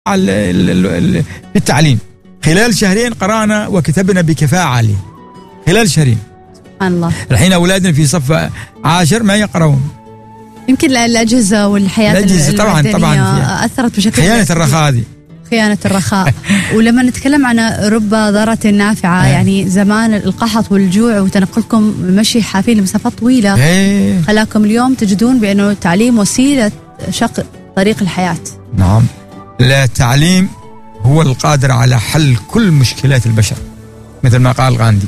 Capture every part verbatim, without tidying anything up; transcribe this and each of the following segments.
في التعليم خلال شهرين قرأنا وكتبنا بكفاءة عالية خلال شهرين. سبحان الله. الحين أولادنا في صف عاشر ما يقرؤون. يمكن الأجهزة والحياة الأجهزة طبعا طبعا أثرت بشكل خيانة الرخاء هذه خيانة الرخاء. ولما نتكلم عن رب ضارة نافعة يعني زمان القحط والجوع وتنقلكم مشي حافين لمسافات طويلة خلاكم اليوم تجدون بأنه التعليم وسيلة شق طريق الحياة. نعم، لا التعليم هو القادر على حل كل مشكلات البشر مثل ما قال غاندي.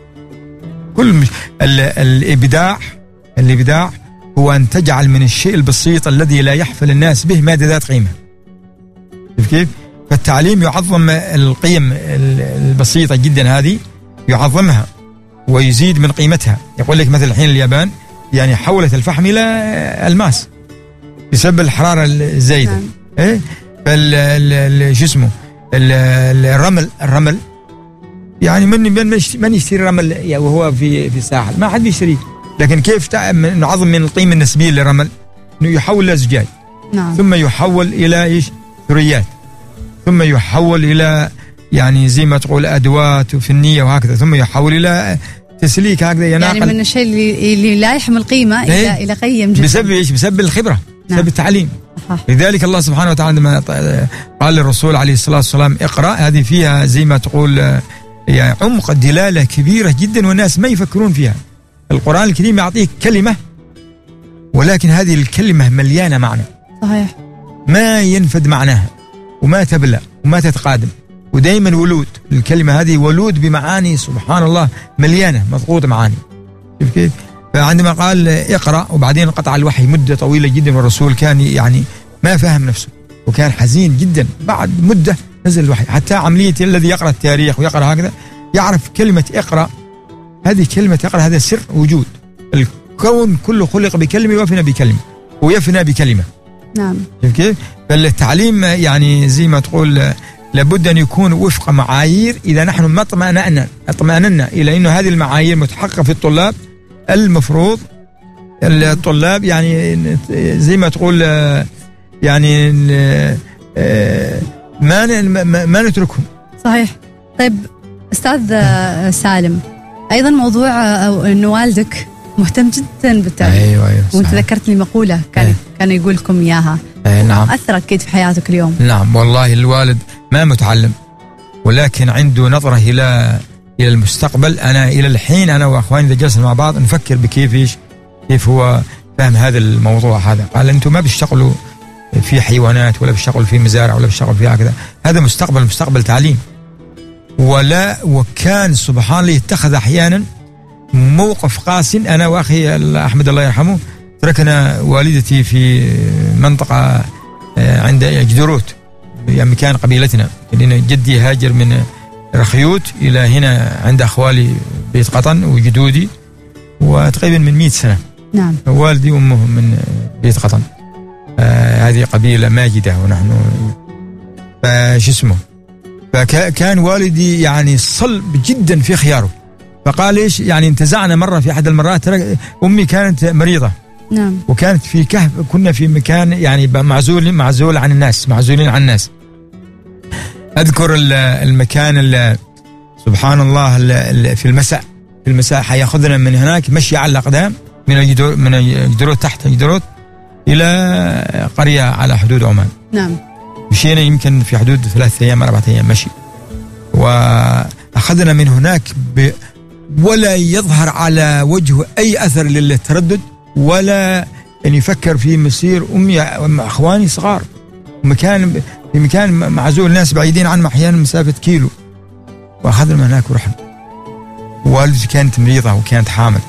كل مش... ال... الإبداع الإبداع هو أن تجعل من الشيء البسيط الذي لا يحفل الناس به مادة ذات قيمة. كيف؟ فالتعليم يعظم القيم البسيطة جدا هذه، يعظمها ويزيد من قيمتها. يقول لك مثل الحين اليابان يعني حولت الفحم إلى ألماس بسبب الحرارة الزايدة. نعم. إيه؟ فال شو اسمه الرمل الرمل يعني من من من يشتري رمل يعني وهو في في الساحل؟ ما حد بيشتريه. لكن كيف نعظم من القيمة النسبية للرمل؟ إنه يحول إلى زجاج. نعم. ثم يحول إلى إيش؟ ثريات، ثم يحول إلى يعني زي ما تقول أدوات وفنية وهكذا، ثم يحول إلى تسليك هكذا يناقل يعني من الشيء اللي, اللي لا يحمل قيمة إلى إلى قيم جدا بسبب إيش؟ بسبب الخبرة. نعم. بسبب التعليم. صح. لذلك الله سبحانه وتعالى عندما قال للرسول عليه الصلاة والسلام اقرأ، هذه فيها زي ما تقول يعني عمق دلالة كبيرة جدا والناس ما يفكرون فيها. القرآن الكريم يعطيك كلمة ولكن هذه الكلمة مليانة معنى. صحيح. ما ينفد معناها وما تبلى وما تتقادم، ودائما ولود. الكلمة هذه ولود بمعاني سبحان الله مليانة مضغوطة معاني. كيف كيف؟ فعندما قال اقرأ وبعدين قطع الوحي مدة طويلة جدا والرسول كان يعني ما فهم نفسه وكان حزين جدا. بعد مدة نزل الوحي. حتى عملية الذي يقرأ التاريخ ويقرأ هكذا يعرف كلمة اقرأ، هذه كلمة اقرأ هذا سر وجود. الكون كله خلق بكلمة ويفنى بكلمة ويفنى بكلمة. نعم. كيف كيف؟ فالتعليم يعني زي ما تقول لابد أن يكون وفق معايير. إذا نحن ما اطمأننا اطمأننا إلى إنه هذه المعايير متحققة في الطلاب، المفروض الطلاب يعني زي ما تقول يعني ما ما نتركهم. صحيح. طيب أستاذ سالم، أيضا موضوع إنه والدك مهتم جدا بالتعليم. أيوة أيوة. وأنت ذكرتني مقولة كان أيوة. كان يقول لكم إياها. أيوة. نعم. أثرت كيف في حياتك اليوم؟ نعم والله الوالد ما متعلم ولكن عنده نظرة إلى إلى المستقبل. أنا إلى الحين أنا وأخواني إذا جلسنا مع بعض نفكر بكيف إيش كيف هو فهم هذا الموضوع هذا. قال أنتم ما بتشتغلوا في حيوانات ولا بتشتغلوا في مزارع ولا بتشتغلوا في هكذا، هذا مستقبل مستقبل تعليم. ولا وكان سبحان الله يتخذ أحيانا موقف قاس. أنا وأخي أحمد الله يرحمه تركنا والدتي في منطقة عند جدروت يعني مكان قبيلتنا، لأن جدي هاجر من رخيوت إلى هنا عند أخوالي بيت قطن وجدودي وتقريبا من مئة سنة. نعم. والدي وأمه من بيت قطن. آه هذه قبيلة ماجدة ونحن فش اسمه. فكان والدي يعني صلب جدا في خياره. فقال إيش يعني انتزعنا مرة في أحد المرات، أمي كانت مريضة. نعم. وكانت في كهف، كنا في مكان يعني معزول معزول عن الناس معزولين عن الناس. أذكر المكان سبحان الله في المساء في المساء حياخذنا من هناك مشي على الأقدام من الجدور من الجدروت تحت الجدروت إلى قرية على حدود عمان. نعم. مشينا يمكن في حدود ثلاثة أيام أربعة أيام مشي، وأخذنا من هناك ب ولا يظهر على وجهه أي أثر للتردد ولا أن يفكر في مسير أمي أخواني صغار، مكان في مكان معزول ناس بعيدين عن أحيانا مسافة كيلو. وأخذنا من هناك ورحنا. والدتي كانت مريضة وكانت حامل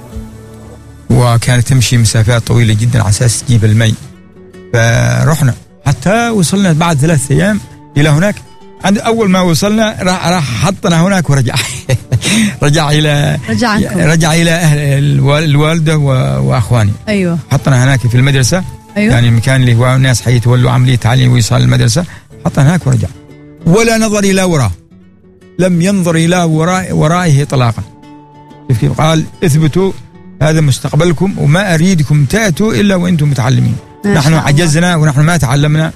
وكانت تمشي مسافات طويلة جدا على أساس تجيب المي. فرحنا حتى وصلنا بعد ثلاثة أيام إلى هناك. عند أول ما وصلنا راح راح حطنا هناك ورجع رجع إلى رجع, رجع إلى أهل الوالدة وأخواني. أيوة. حطنا هناك في المدرسة. أيوة. يعني المكان اللي هو الناس حيتولوا عملية تعليم ويصال المدرسة، حطنا هناك ورجع ولا نظر إلى وراء، لم ينظر إلى وراء ورائه إطلاقا. كيف قال اثبتوا هذا مستقبلكم وما أريدكم تأتوا إلا وأنتم متعلمين. نحن عجزنا ونحن ما تعلمنا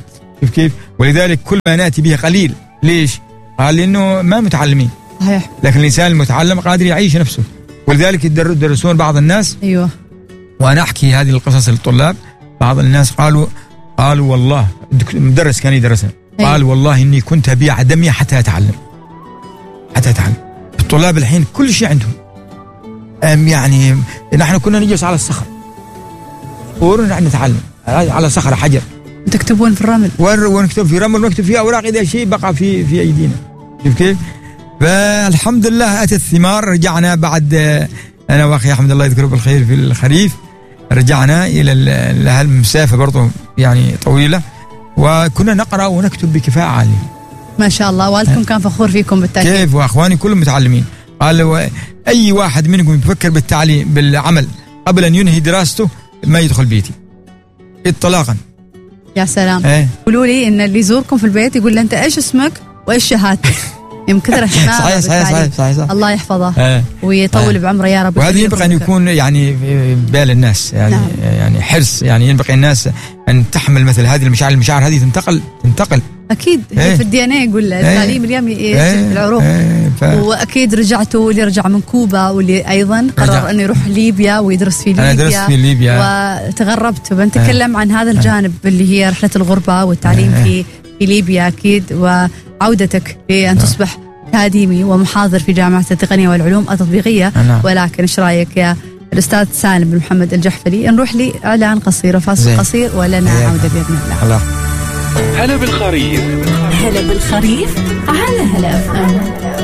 كيف كيف ولذلك كل ما نأتي به قليل. ليش؟ قال لأنه ما متعلمين. صحيح. لكن الإنسان المتعلم قادر يعيش نفسه، ولذلك يدرسون بعض الناس. أيوه. وأنا أحكي هذه القصص للطلاب. بعض الناس قالوا قالوا والله مدرس كان يدرسنا. أيوه. قال والله إني كنت أبيع دمي حتى أتعلم حتى أتعلم. الطلاب الحين كل شيء عندهم. أم يعني نحن كنا نجلس على الصخر ونحن نتعلم على صخرة حجر، تكتبون في الرمل ونكتب في رمل ونكتب في أوراق إذا شيء بقى في في أيدينا. كيف كيف فالحمد لله أتت الثمار. رجعنا بعد أنا وأخي أحمد الله يذكره بالخير في الخريف، رجعنا إلى المسافة برضو يعني طويلة، وكنا نقرأ ونكتب بكفاءة عالية ما شاء الله. والدكم كان فخور فيكم بالتأكيد. كيف وأخواني كلهم متعلمين. قال أي واحد منكم يفكر بالتعليم بالعمل قبل أن ينهي دراسته ما يدخل بيتي اطلاقا. يا سلام. ايه؟ قولوا لي ان اللي يزوركم في البيت يقول له انت ايش اسمك وايش شهادتك من كثر اهتمامه صحيح صحيح صحيح, صحيح, صحيح. الله يحفظه. ايه؟ ويطول بعمره يا رب. وهذا ينبغي ان يكون يعني في بال الناس يعني. نعم. يعني حرص يعني ينبغي الناس ان تحمل مثل هذه المشاعر. المشاعر هذه تنتقل تنتقل اكيد. ايه؟ في الدي ان اي يقول التعليم اليوم يجذب العروق. ايه ف... واكيد رجعتوا واللي رجع من كوبا واللي ايضا قرر انه يروح ليبيا ويدرس في ليبيا. انا درست في ليبيا وتغربت. بنتكلم عن هذا الجانب اللي هي رحله الغربه والتعليم ايه؟ في في ليبيا اكيد، وعودتك بان تصبح اكاديمي ومحاضر في جامعه التقنيه والعلوم التطبيقيه. أنا. ولكن ايش رايك يا الاستاذ سالم بن محمد الجحفلي نروح لاعلان قصير وفاصل قصير ولنا عوده باذن الله. الله. هلا بالخريف. هلا بالخريف على هلا اف ام.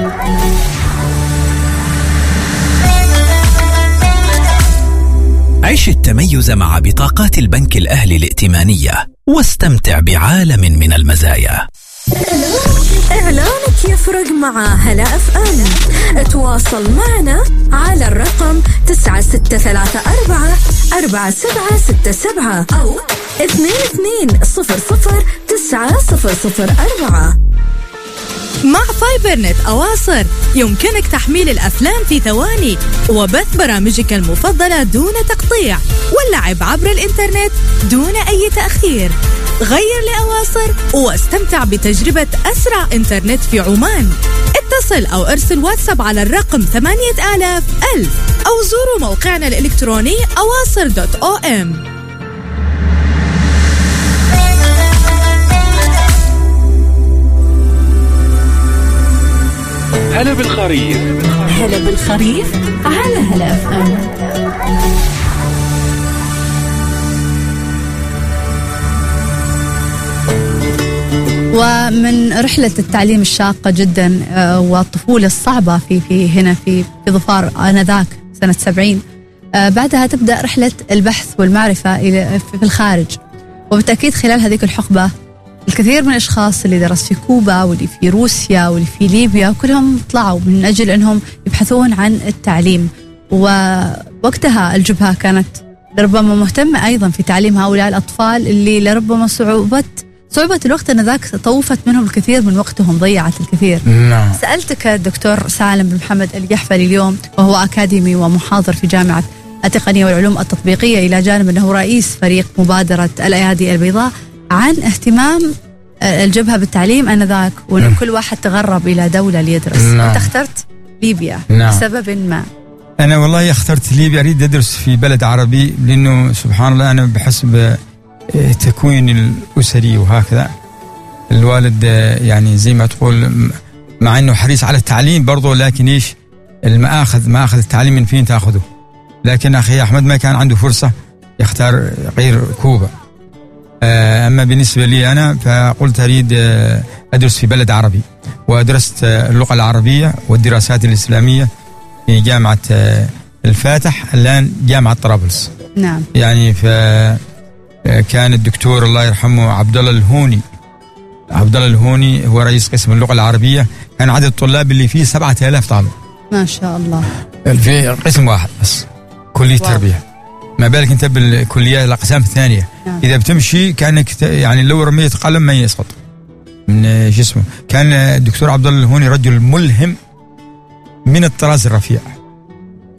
عيش التميز مع بطاقات البنك الأهلي الائتمانية واستمتع بعالم من المزايا. إعلانك يفرق مع هلا اف ام. تواصل معنا على الرقم تسعة ستة ثلاثة أربعة أربعة سبعة ستة سبعة أو اثنين اثنين صفر صفر تسعة صفر صفر أربعة. مع فايبر نت أواصر يمكنك تحميل الأفلام في ثواني وبث برامجك المفضلة دون تقطيع واللعب عبر الإنترنت دون أي تأخير. غير لأواصر واستمتع بتجربة أسرع إنترنت في عمان. اتصل أو ارسل واتساب على الرقم ثمانية آلاف ألف أو زوروا موقعنا الإلكتروني أواصر دوت أو إم. هلا بالخريف. هلا بالخريف على هلا اف ام. ومن رحلة التعليم الشاقة جدا والطفولة الصعبة في في هنا في في ظفار آنذاك سنة سبعين، بعدها تبدأ رحلة البحث والمعرفة إلى في الخارج. وبالتأكيد خلال هذيك الحقبة الكثير من الأشخاص اللي درس في كوبا واللي في روسيا واللي في ليبيا كلهم طلعوا من أجل أنهم يبحثون عن التعليم. ووقتها الجبهة كانت لربما مهتمة أيضا في تعليم هؤلاء الأطفال اللي لربما صعوبة صعوبة الوقت أنذاك طوفت منهم الكثير من وقتهم، ضيعت الكثير. نعم. سألتك الدكتور سالم بن محمد الجحفلي اليوم وهو أكاديمي ومحاضر في جامعة التقنية والعلوم التطبيقية إلى جانب أنه رئيس فريق مبادرة الأيادي البيضاء، عن اهتمام الجبهة بالتعليم أنذاك وأن كل واحد تغرب إلى دولة ليدرس. نعم. أنت اخترت ليبيا. نعم. لسبب ما. أنا والله اخترت ليبيا، أريد أدرس في بلد عربي لأنه سبحان الله أنا بحسب تكوين الأسري وهكذا الوالد يعني زي ما تقول مع أنه حريص على التعليم برضو، لكن إيش المآخذ ما أخذ التعليم من فين تأخذه. لكن أخي أحمد ما كان عنده فرصة يختار غير كوبا. أما بالنسبة لي أنا فقلت أريد أدرس في بلد عربي، وأدرست اللغة العربية والدراسات الإسلامية في جامعة الفاتح الآن جامعة طرابلس. نعم. يعني فكان الدكتور الله يرحمه عبد الله الهوني عبد الله الهوني هو رئيس قسم اللغة العربية. كان عدد الطلاب اللي فيه سبعة آلاف طالب ما شاء الله في قسم واحد بس كلية تربية، ما بالك انت بالكليات الاقسام الثانيه. نعم. اذا بتمشي كانك يعني لو رميت قلم ما يسقط من شو اسمه. كان الدكتور عبد الله الهوني رجل ملهم من الطراز الرفيع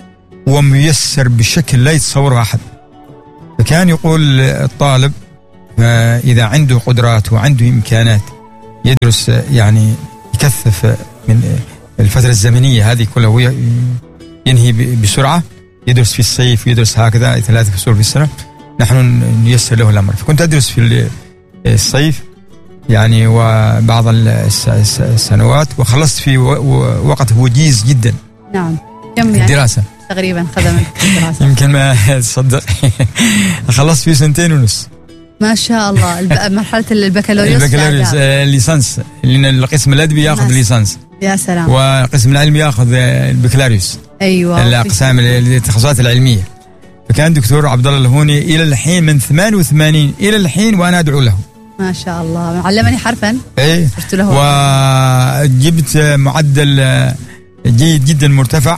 وميسر بشكل لا يتصوره احد. فكان يقول الطالب فإذا عنده قدرات وعنده إمكانات يدرس يعني يكثف من الفترة الزمنية هذه كلها وهو ينهي بسرعة، يدرس في الصيف ويدرس هكذا ثلاثة فصول في السنة، نحن نيسر له الأمر. فكنت أدرس في الصيف يعني وبعض السنوات، وخلصت في وقت وجيز جدا. نعم. كم يعني الدراسة تقريبا خدمت الدراسة؟ يمكن ما تصدق خلصت في سنتين ونص. ما شاء الله. مرحلة البكالوريوس البكالوريوس الليسانس، لأن القسم الأدبي يأخذ الليسانس. يا سلام. والقسم العلمي يأخذ البكالوريوس. أيوة. الأقسام التخصصات العلمية. فكان دكتور عبد الله الهوني إلى الحين من ثمانية وثمانين إلى الحين وأنا أدعو له. ما شاء الله. علمني حرفا. إيه. قلت له. وجبت معدل جيد جدا مرتفع،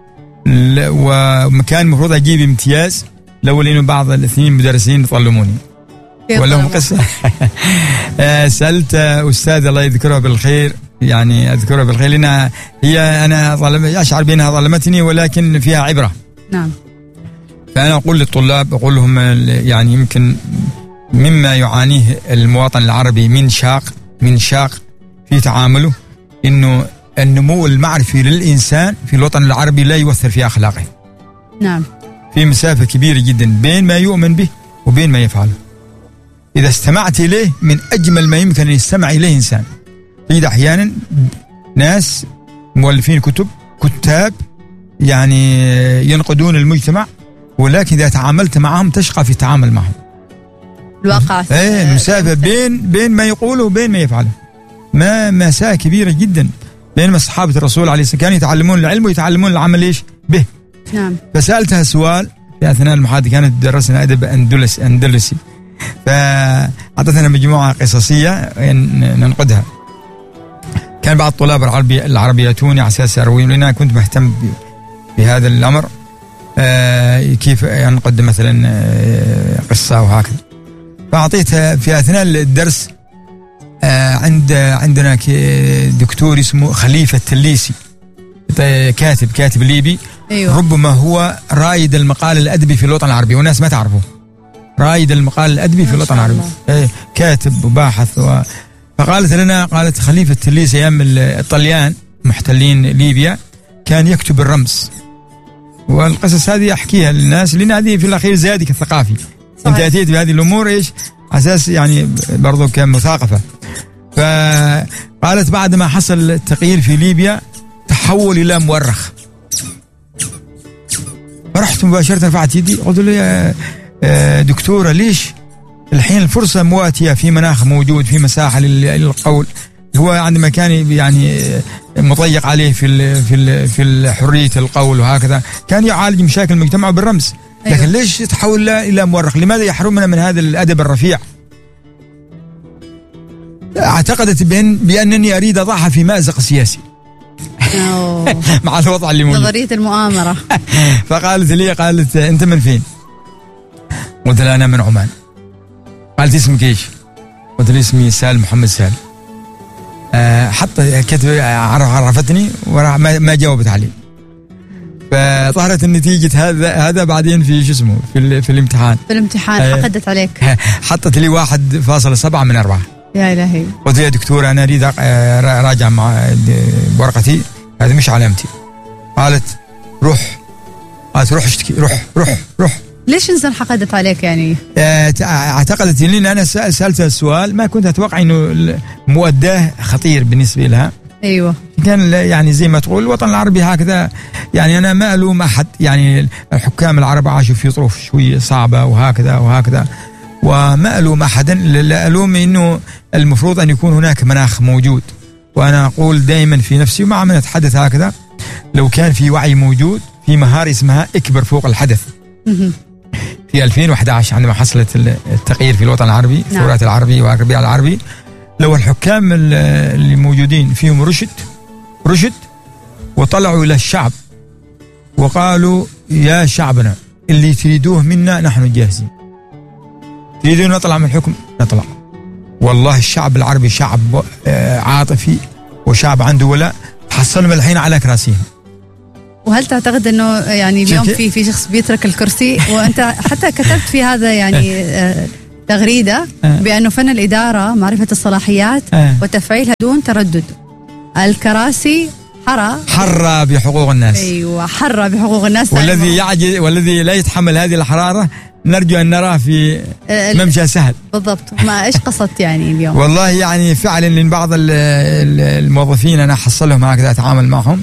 ومكان المفروض أجيب امتياز لو لأنه بعض الاثنين مدرسين يطلموني. ولهم قصة. سألت أستاذ الله يذكرها بالخير، يعني أذكرها بالخير لأنها هي أنا ظلم أشعر بأنها ظلمتني ولكن فيها عبرة. نعم. فأنا أقول للطلاب، أقول لهم يعني يمكن مما يعانيه المواطن العربي من شاق من شاق في تعامله، إنه النمو المعرفي للإنسان في الوطن العربي لا يؤثر في أخلاقه. نعم. في مسافة كبيرة جدا بين ما يؤمن به وبين ما يفعله. إذا استمعت إليه من أجمل ما يمكن أن يستمع إليه إنسان. تجد أحيانا ناس مؤلفين كتب كتاب يعني ينقدون المجتمع، ولكن إذا تعاملت معهم تشقى في التعامل معهم. الواقع. إيه المسافة بين بين ما يقوله وبين ما يفعله ما مسافة كبيرة جدا. بينما صحابة الرسول عليه السلام كانوا يتعلمون العلم ويتعلمون العمل إيش به. نعم. فسألتها سؤال في أثناء المحاضرة، كانت تدرسنا أدب أندلس أندلسي، فأعطتنا مجموعة قصصية ننقدها. كان بعض الطلاب العربي العربي يأتوني على أساس أروي، لأن أنا كنت مهتم بهذا الأمر، آه كيف أنقد مثلا آه قصة وهكذا. فأعطيتها في أثناء الدرس آه عند عندنا دكتور اسمه خليفة التليسي، كاتب كاتب ليبي. أيوة. ربما هو رائد المقال الأدبي في الوطن العربي والناس ما تعرفه. رائد المقال الأدبي في الوطن العربي، ايه كاتب وباحث و... فقالت لنا، قالت خليفة التليسي أيام الطليان محتلين ليبيا كان يكتب الرمز. والقصص هذه أحكيها للناس لأن هذه في الأخير زيادك الثقافي. أنت أتيت بهذه الأمور إيش أساس يعني برضو كمثاقفة. فقالت بعد ما حصل التغيير في ليبيا تحول إلى مؤرخ. فرحت مباشرة رفعت يدي قلت له يا دكتورة ليش الحين الفرصة مواتية، في مناخ موجود، في مساحة للقول. هو عندما كان يعني مضيق عليه في في في حرية القول وهكذا كان يعالج مشاكل المجتمع بالرمز. لكن أيوة. ليش تحول إلى مؤرخ؟ لماذا يحرمنا من هذا الأدب الرفيع؟ اعتقدت بأن بأنني أريد أضعها في مأزق سياسي مع الوضع اللي موجود، نظرية المؤامرة. فقالت لي، قالت أنت من فين؟ قلت لها أنا من عمان. قالت اسمك إيش؟ قلت لها اسمي سالم محمد سالم. أه حتى كتب عرفتني وما جاوبت عليه. فظهرت النتيجة هذا هذا بعدين في شو اسمه في في الامتحان. في الامتحان أه حقدت عليك. حطت لي واحد فاصلة سبعة من أربعة. يا إلهي. قلت يا دكتور أنا أريد راجع مع ورقتي، هذه مش علامتي. قالت روح. قالت روح اشتكي، روح روح روح. ليش إنسان حقدت عليك يعني؟ اعتقدت لي أنا سألتها السؤال ما كنت أتوقع إنه مؤداه خطير بالنسبة لها. أيوة. كان يعني زي ما تقول الوطن العربي هكذا، يعني أنا ما ألوم أحد، يعني الحكام العرب عاشوا في ظروف شوية صعبة وهكذا وهكذا، وما ألوم أحدا، لا ألوم إنه المفروض أن يكون هناك مناخ موجود. وأنا أقول دائما في نفسي ومع من أتحدث هكذا، لو كان في وعي موجود، في مهارة اسمها اكبر فوق الحدث. في ألفين وأحد عشر عندما حصلت التغيير في الوطن العربي، الثورات العربي والربيع العربي، لو الحكام اللي موجودين فيهم رشد رشد وطلعوا إلى الشعب وقالوا يا شعبنا اللي تريدوه منا نحن جاهزين، تريدون نطلع من الحكم نطلع. والله الشعب العربي شعب عاطفي وشعب عنده ولاء، حصلنا الحين على كراسيهم. وهل تعتقد انه يعني اليوم في في شخص بيترك الكرسي؟ وانت حتى كتبت في هذا يعني تغريدة آه. بأنه فن الإدارة معرفة الصلاحيات آه. وتفعيلها دون تردد. الكراسي حرى حرة بحقوق الناس. أيوة حرى بحقوق الناس. والذي يعجز والذي لا يتحمل هذه الحرارة نرجو أن نراه في آه ممشى سهل. بالضبط. ما إيش قصدت يعني اليوم؟ والله يعني فعلا لأن بعض الموظفين أنا أحصلهم هكذا أتعامل معهم،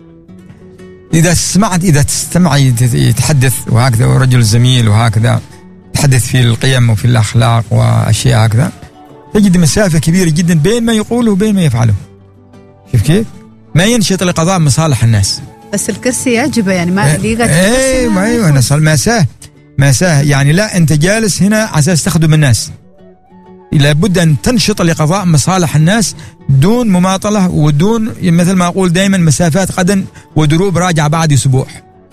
إذا سمعت إذا تستمع يتحدث وهكذا ورجل زميل وهكذا يتحدث في القيم وفي الأخلاق وأشياء هكذا، تجد مسافة كبيرة جدا بين ما يقوله وبين ما يفعله. شوف كيف؟ ما ينشط لقضاء مصالح الناس. بس الكرسي يجب يعني ما لقيت. ايوه ايوه نصل ماساه ماساه يعني لا أنت جالس هنا على أساس تخدم الناس، لابد أن تنشط لقضاء مصالح الناس دون مماطلة ودون مثل ما أقول دائما مسافات قدم ودروب راجعة بعد أسبوع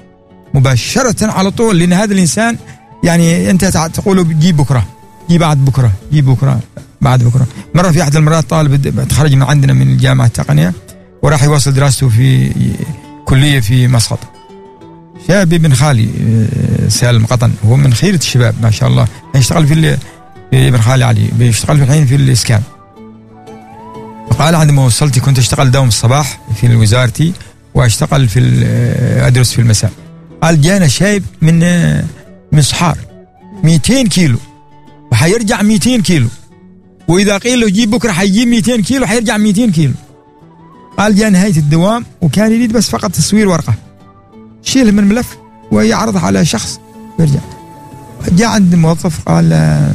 مباشرة على طول، لأن هذا الإنسان يعني أنت تقول جيب بكرة جيب بعد بكرة جيب بكرة بعد بكرة. مرة في أحد المرات طالب تخرج من عندنا من جامعة التقنية وراح يواصل دراسته في كلية في مسقط، شاب ابن خالي سالم قطن، هو من خيرة الشباب ما شاء الله، يشتغل في ابن خالي علي بيشتغل في الحين في الإسكان. فقال عندما وصلت كنت أشتغل دوم الصباح في وزارتي وأشتغل في أدرس في المساء. قال جانا شايب من من صحار مئتين كيلو وحيرجع مئتين كيلو، وإذا قيل له جيب بكرة حيجيب مئتين كيلو حيرجع مئتين كيلو. قال جاء نهاية الدوام وكان يريد بس فقط تصوير ورقة شيله من ملف ويعرضها على شخص ويرجع. جاء عند موظف قال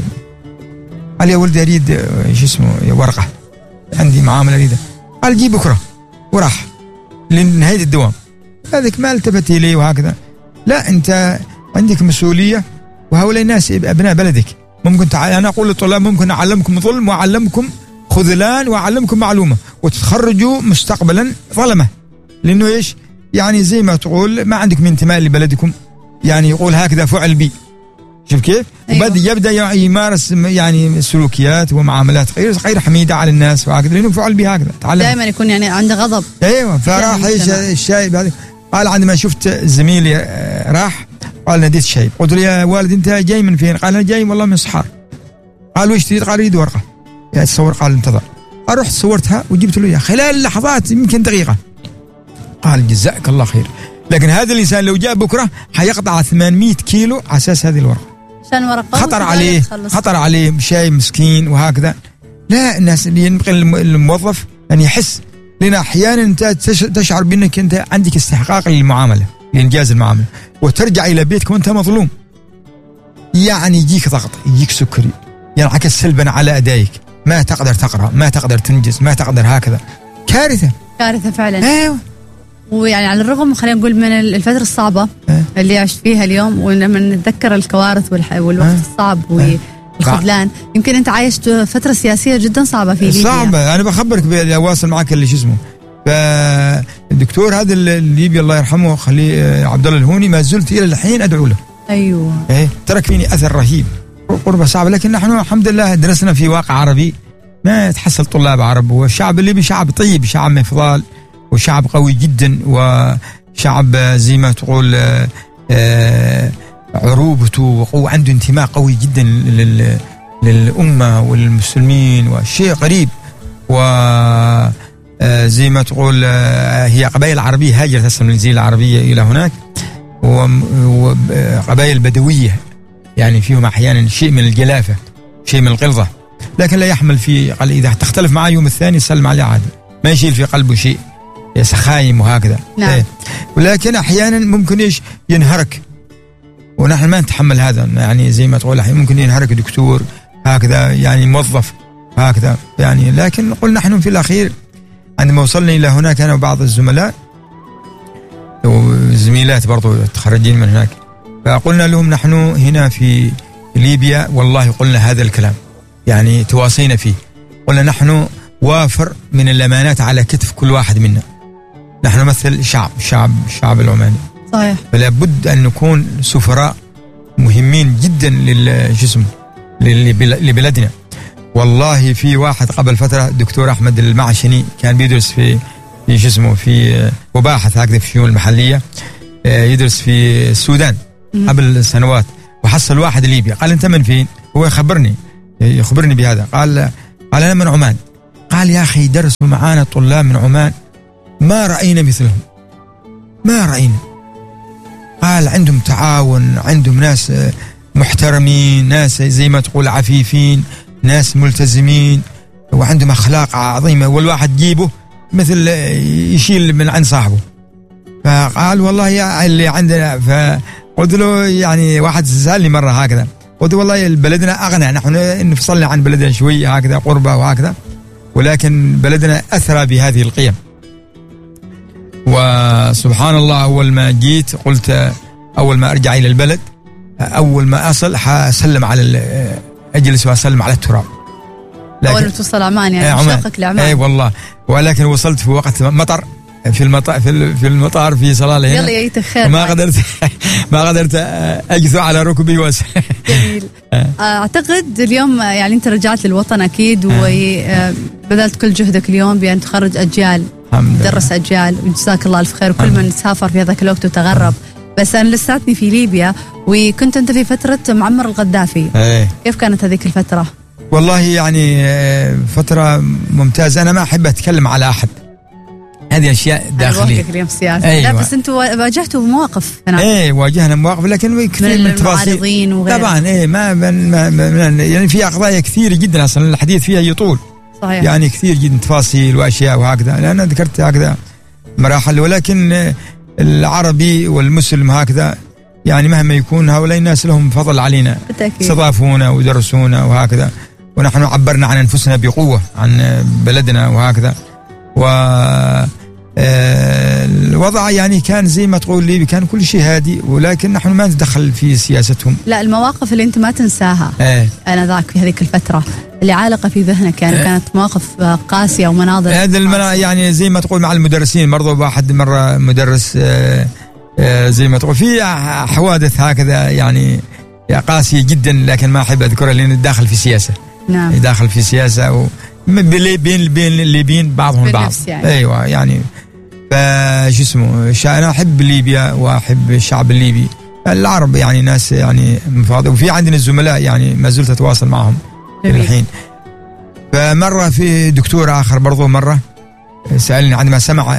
قال يا ولدي أريد شو اسمه ورقة عندي معاملة أريدها. قال جيب بكرة وراح لنهاية الدوام. هذيك ما التفت إليه وهكذا. لا أنت عندك مسؤولية وهؤلاء الناس أبناء بلدك، ممكن تعال أنا أقول للطلاب ممكن أعلمكم ظلم وأعلمكم خذلان وأعلمكم معلومة وتتخرجوا مستقبلا ظلمة، لأنه إيش يعني زي ما تقول ما عندك من انتماء لبلدكم، يعني يقول هكذا فعل بي. شوف كيف؟ أيوة. وبدأ يبدأ يمارس يعني سلوكيات ومعاملات غير غير حميدة على الناس وهكذا، لأنه فعل بي هكذا تعلم دائما يكون يعني عنده غضب. أيوة. فراح إيش الشايب هذا قال عندما شفت زميلي راح قال ناديت الشايب قلت له يا والد أنت جاي من فين؟ قال أنا جاي والله من صحار. قال وش تريد؟ قال أريد ورقة. يا تصور؟ قال انتظر. أروح صورتها وجبت له إياها خلال لحظات يمكن دقيقة. قال جزاك الله خير. لكن هذا الإنسان لو جاء بكرة حيقطع ثمانمئة كيلو على أساس هذه الورقة. عشان ورقة خطر عليه خطر عليه شاي مسكين وهكذا. لا الناس اللي ينبغي الموظف أن يحس، لأن أحيانا أنت تشعر بأنك أنت عندك استحقاق للمعاملة لإنجاز المعاملة وترجع إلى بيتك وأنت مظلوم، يعني يجيك ضغط يجيك سكري ينعكس سلبا على أدائك، ما تقدر تقرأ ما تقدر تنجز ما تقدر هكذا. كارثة كارثة فعلا. ايوه. ويعني على الرغم خلينا نقول من الفترة الصعبة أه؟ اللي عشت فيها اليوم، ولما نتذكر الكوارث والوقت أه؟ الصعب والخذلان، أه؟ يمكن أنت عايشت فترة سياسية جدا صعبة في ليبيا. صعبة. أنا بخبرك بأواصل معك اللي شو اسمه فالدكتور هذا الليبي الله يرحمه خليه عبد الله الهوني ما زلت إلى الحين أدعو له. أيوة. إيه ترك فيني أثر رهيب. قربة صعبة، لكن نحن الحمد لله درسنا في واقع عربي ما يتحصل طلاب عرب، والشعب الليبي شعب طيب شعب مفضال وشعب قوي جدا وشعب زي ما تقول عروبته وقوة، عنده انتماء قوي جدا للأمة والمسلمين وشيء قريب. وزي ما تقول هي قبائل عربية هاجرت أصلا من الجزيرة العربية إلى هناك، وقبائل بدوية يعني فيهم أحيانا شيء من الجلافة شيء من الغلظة، لكن لا يحمل في قال إذا تختلف معه يوم الثاني سلم عليه عادي، ما يشيل في قلبه شيء سخايم وهكذا. نعم. إيه. ولكن أحيانا ممكن إيش ينهرك، ونحن ما نتحمل هذا، يعني زي ما تقول أحيانا ممكن ينهرك دكتور هكذا يعني موظف هكذا يعني. لكن نقول نحن في الأخير عندما وصلنا إلى هناك أنا وبعض الزملاء وزميلات برضو تخرجين من هناك، فقلنا لهم نحن هنا في ليبيا والله قلنا هذا الكلام يعني تواصينا فيه، قلنا نحن وافر من الأمانات على كتف كل واحد منا، نحن مثل شعب شعب الشعب العماني صحيح، فلا بد أن نكون سفراء مهمين جدا للجسم لبلدنا. والله في واحد قبل فترة دكتور أحمد المعشني كان بيدرس في في جسمه في وباحث هكذا في الشؤون المحلية، يدرس في السودان قبل سنوات، وحصل واحد ليبي قال أنت من فين؟ هو يخبرني يخبرني بهذا. قال قال أنا من عمان. قال يا أخي درسوا معانا طلاب من عمان ما رأينا مثلهم ما رأينا. قال عندهم تعاون، عندهم ناس محترمين، ناس زي ما تقول عفيفين، ناس ملتزمين، وعندهم أخلاق عظيمة، والواحد جيبه مثل يشيل من عند صاحبه. فقال والله يا اللي عندنا. فقلت له يعني واحد سألني مرة هكذا، قلت والله بلدنا أغنى، نحن نفصلنا عن بلدنا شوية هكذا قربة وهكذا، ولكن بلدنا أثرى بهذه القيم. وسبحان الله أول ما جيت قلت أول ما أرجع إلى البلد أول ما أصل حسلم على أجلس وأسلم على التراب. أول ما توصل عمان يعني شوقك لعمان. أي والله. ولكن وصلت في وقت مطر في المطار في في المطار في صلالة هنا. يلا يا خير. ما قدرت ما قدرت أجثو على ركبي وس. جميل. أعتقد اليوم يعني أنت رجعت للوطن أكيد وبذلت كل جهدك اليوم بأن تخرج أجيال، تدرس أجيال، وجزاك الله ألف خير. وكل من سافر في هذاك الوقت وتغرب. بس أنا لساتني في ليبيا وكنت أنت في فترة معمر القذافي. أيه. كيف كانت هذيك الفترة؟ والله يعني فترة ممتازة. أنا ما أحب أتكلم على أحد، هذه أشياء داخلية. اليوم سياسة. أيوة. لا بس أنتوا واجهتوا مواقف. إيه واجهنا مواقف لكن كثير من التفاصيل طبعا. إيه ما, ما, ما يعني في قضايا كثير جدا أصلا الحديث فيها يطول. صحيح. يعني كثير جدا تفاصيل وأشياء وهكذا. أنا ذكرت هكذا مراحل، ولكن العربي والمسلم هكذا يعني مهما يكون هؤلاء الناس لهم فضل علينا، استضافونا ودرسونا وهكذا، ونحن عبرنا عن أنفسنا بقوة عن بلدنا وهكذا. و الوضع يعني كان زي ما تقول لي كان كل شيء هادي، ولكن نحن ما ندخل في سياستهم. لا المواقف اللي أنت ما تنساها. ايه. أنا ذاك في هذيك الفترة اللي عالقة في ذهنك يعني. ايه. كانت مواقف قاسية ومناظر. هذا المنا يعني زي ما تقول مع المدرسين برضو. واحد مرة مدرس آآ آآ زي ما تقول في حوادث هكذا يعني قاسية جدا، لكن ما أحب أذكرها لأن داخل في سياسة. نعم. داخل في سياسة و بين بين الليبيين بعضهم البعض. يعني. ايوه يعني فشو اسمه انا احب ليبيا واحب الشعب الليبي. العرب يعني ناس يعني مفاضل، وفي عندنا الزملاء يعني ما زلت اتواصل معهم الحين. فمره في دكتور اخر برضو مره سالني عندما سمع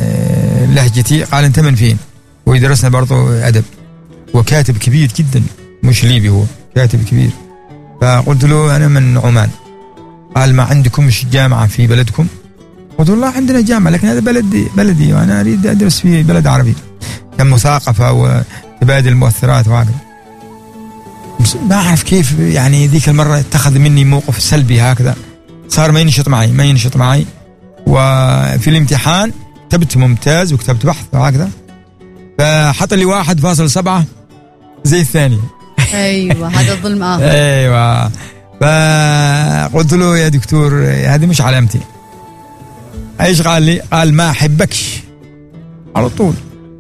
لهجتي قال انت من فين؟ ويدرسنا برضو ادب وكاتب كبير جدا، مش ليبي هو كاتب كبير. فقلت له انا من عمان. قال ما عندكمش جامعة في بلدكم؟ قلت والله عندنا جامعة لكن هذا بلدي بلدي وأنا أريد أدرس في بلد عربي كمثاقفة وتبادل مؤثرات وهكذا. ما أعرف كيف يعني ذيك المرة اتخذ مني موقف سلبي هكذا، صار ما ينشط معي ما ينشط معي وفي الامتحان كتبت ممتاز وكتبت بحث وهكذا، فحط لي واحد فاصل سبعة زي الثاني. أيوة هذا الظلم آخر. أيوة. فقلت له يا دكتور هذه مش علامتي. ايش قال لي؟ قال ما احبكش على طول.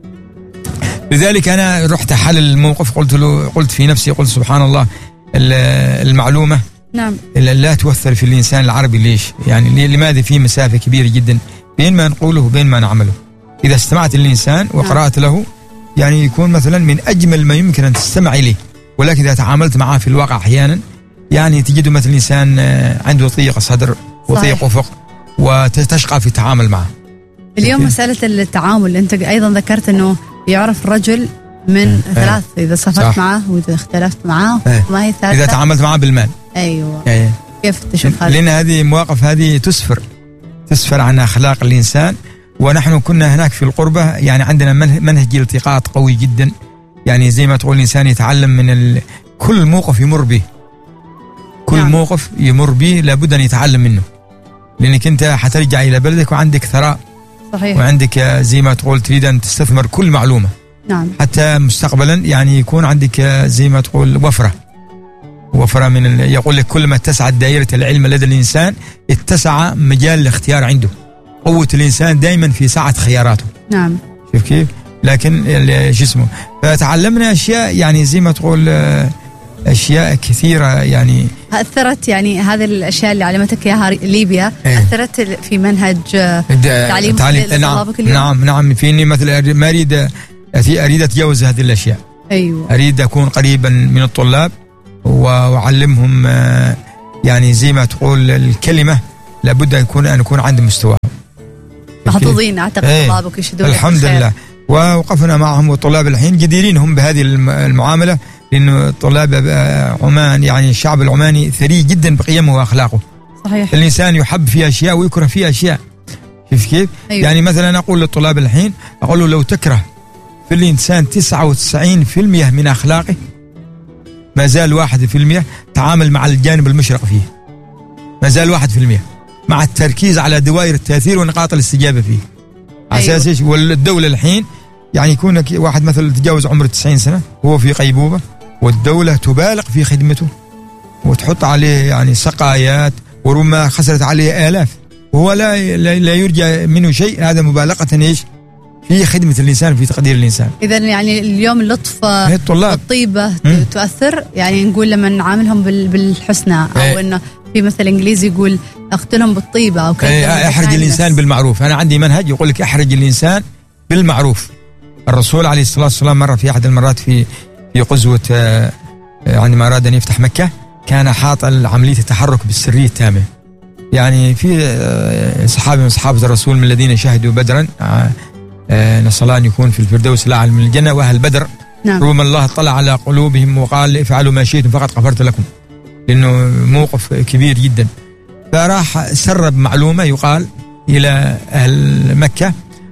لذلك انا رحت احلل الموقف. قلت له قلت في نفسي قلت سبحان الله المعلومه نعم لا تؤثر في الانسان العربي. ليش؟ يعني لماذا في مسافه كبيره جدا بين ما نقوله وبين ما نعمله. اذا استمعت للانسان وقرات له يعني يكون مثلا من اجمل ما يمكن ان تستمع اليه، ولكن اذا تعاملت معه في الواقع احيانا يعني تجده مثل الإنسان عنده ضيق صدر وضيق أفق وتشقى في التعامل معه. اليوم مسألة التعامل أنت أيضا ذكرت أنه يعرف الرجل من اه ثلاث اه إذا صفت معه وإذا اختلفت معه اه ما هي الثالثة؟ إذا تعاملت معه بالمال. أيوة. ايه. كيف تشوف هذا؟ لأن هذه مواقف هذه تسفر تسفر عن أخلاق الإنسان. ونحن كنا هناك في القربة يعني عندنا منهج التقاط قوي جدا، يعني زي ما تقول الإنسان يتعلم من كل موقف يمر به. كل نعم. موقف يمر به لابد أن يتعلم منه، لأنك أنت حترجع إلى بلدك وعندك ثراء. صحيح. وعندك زي ما تقول تريد أن تستثمر كل معلومة. نعم. حتى مستقبلا يعني يكون عندك زي ما تقول وفرة وفرة من يقول لك كل ما اتسعت دائرة العلم لدى الإنسان اتسع مجال الاختيار عنده. قوة الإنسان دائما في سعة خياراته. نعم. شوف كيف؟ لكن جسمه فتعلمنا أشياء يعني زي ما تقول أشياء كثيرة يعني أثرت. يعني هذه الأشياء اللي علمتك إياها ليبيا ايه؟ أثرت في منهج تعليم طلابك اليوم؟ نعم نعم فيني مثل ما أريد أريد أتجاوز هذه الأشياء. أيوة. أريد أكون قريبا من الطلاب وأعلمهم يعني زي ما تقول الكلمة لابد أن يكون أن يكون عند مستوى. محظوظين أعتقد طلابك يشهدون الحمد لله. ووقفنا معهم، وطلاب الحين جديرين هم بهذه المعاملة، لأنه طلاب عمان يعني الشعب العماني ثري جدا بقيمه وأخلاقه. صحيح. الإنسان يحب في أشياء ويكره في أشياء. كيف كيف؟ أيوة. يعني مثلا أقول للطلاب الحين، أقول له لو تكره في الإنسان تسعة وتسعين بالمئة من أخلاقه، ما زال واحد في المئة تعامل مع الجانب المشرق فيه، ما زال واحد في المئة مع التركيز على دوائر التأثير ونقاط الاستجابة فيه. على أساس إيش؟ والدولة الحين يعني يكون واحد مثلا تجاوز عمر تسعين سنة وهو في غيبوبة، والدولة تبالغ في خدمته وتحط عليه يعني سقايات، وربما خسرت عليه آلاف، وهو لا لا يرجى منه شيء. هذا مبالغة إيش؟ في خدمة الإنسان، في تقدير الإنسان. إذا يعني اليوم اللطف والطيبة م? تؤثر، يعني نقول لما نعاملهم بالحسنى، أو ايه. إنه في مثل إنجليزي يقول اقتلهم بالطيبة، أو كيف ايه احرج الإنسان بالمعروف. أنا عندي منهج يقول لك احرج الإنسان بالمعروف. الرسول عليه الصلاة والسلام مرة في أحد المرات في في غزوة يعني ما أراد أن يفتح مكة، كان حاط عملية التحرك بالسرية التامة. يعني في صحابي من صحابة الرسول من الذين شهدوا بدرا، نسأل الله أن يكون في الفردوس الأعلى من الجنة، وأهل بدر نعم. رغم الله اطلع على قلوبهم وقال افعلوا ما شئتم فقد غفرت لكم، لأنه موقف كبير جدا. فراح سرب معلومة يقال إلى أهل مكة،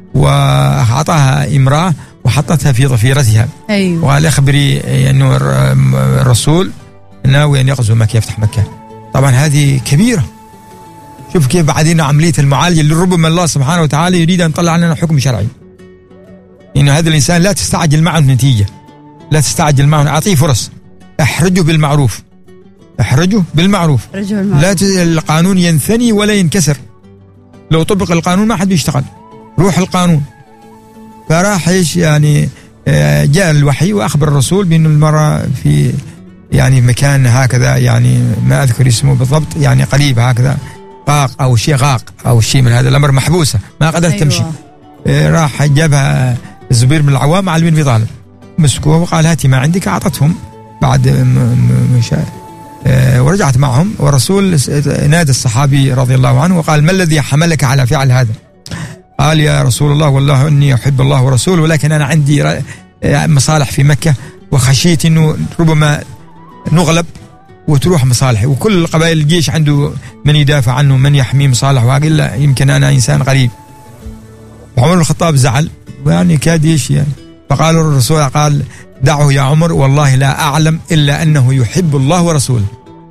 وأعطاها امرأة وحطتها في ضفيرتها. أيوة. وقال اخبري أنه الرسول ناوي أن يغزو مكة، يفتح مكة. طبعا هذه كبيرة. شوف كيف بعدين عملية المعالجة اللي ربما الله سبحانه وتعالى يريد أن يطلع لنا حكم شرعي، إنه هذا الإنسان لا تستعجل معه النتيجة، لا تستعجل معه، أعطيه فرص، احرجه بالمعروف، احرجه بالمعروف. لا ت... القانون ينثني ولا ينكسر. لو طبق القانون ما حد بيشتغل، روح القانون. فراح ايش يعني جاء الوحي وأخبر الرسول بأن المرأة في يعني مكان هكذا، يعني ما أذكر اسمه بالضبط، يعني قريب هكذا، غاق أو شيء غاق أو شيء من هذا الأمر، محبوسة ما قدرت أيوة. تمشي. راح جابها الزبير بن العوام علي بن أبي طالب، مسكوه وقال هاتي ما عندك، أعطتهم بعد مش ورجعت معهم. والرسول نادى الصحابي رضي الله عنه وقال ما الذي حملك على فعل هذا؟ قال يا رسول الله والله إني أحب الله ورسوله، ولكن أنا عندي مصالح في مكة، وخشيت إنه ربما نغلب وتروح مصالحي، وكل قبائل الجيش عنده من يدافع عنه، من يحمي مصالح، وقال لا يمكن أنا إنسان غريب. عمر الخطاب زعل ويعني كاد ايش يعني، فقال الرسول قال دعه يا عمر والله لا أعلم إلا أنه يحب الله ورسوله.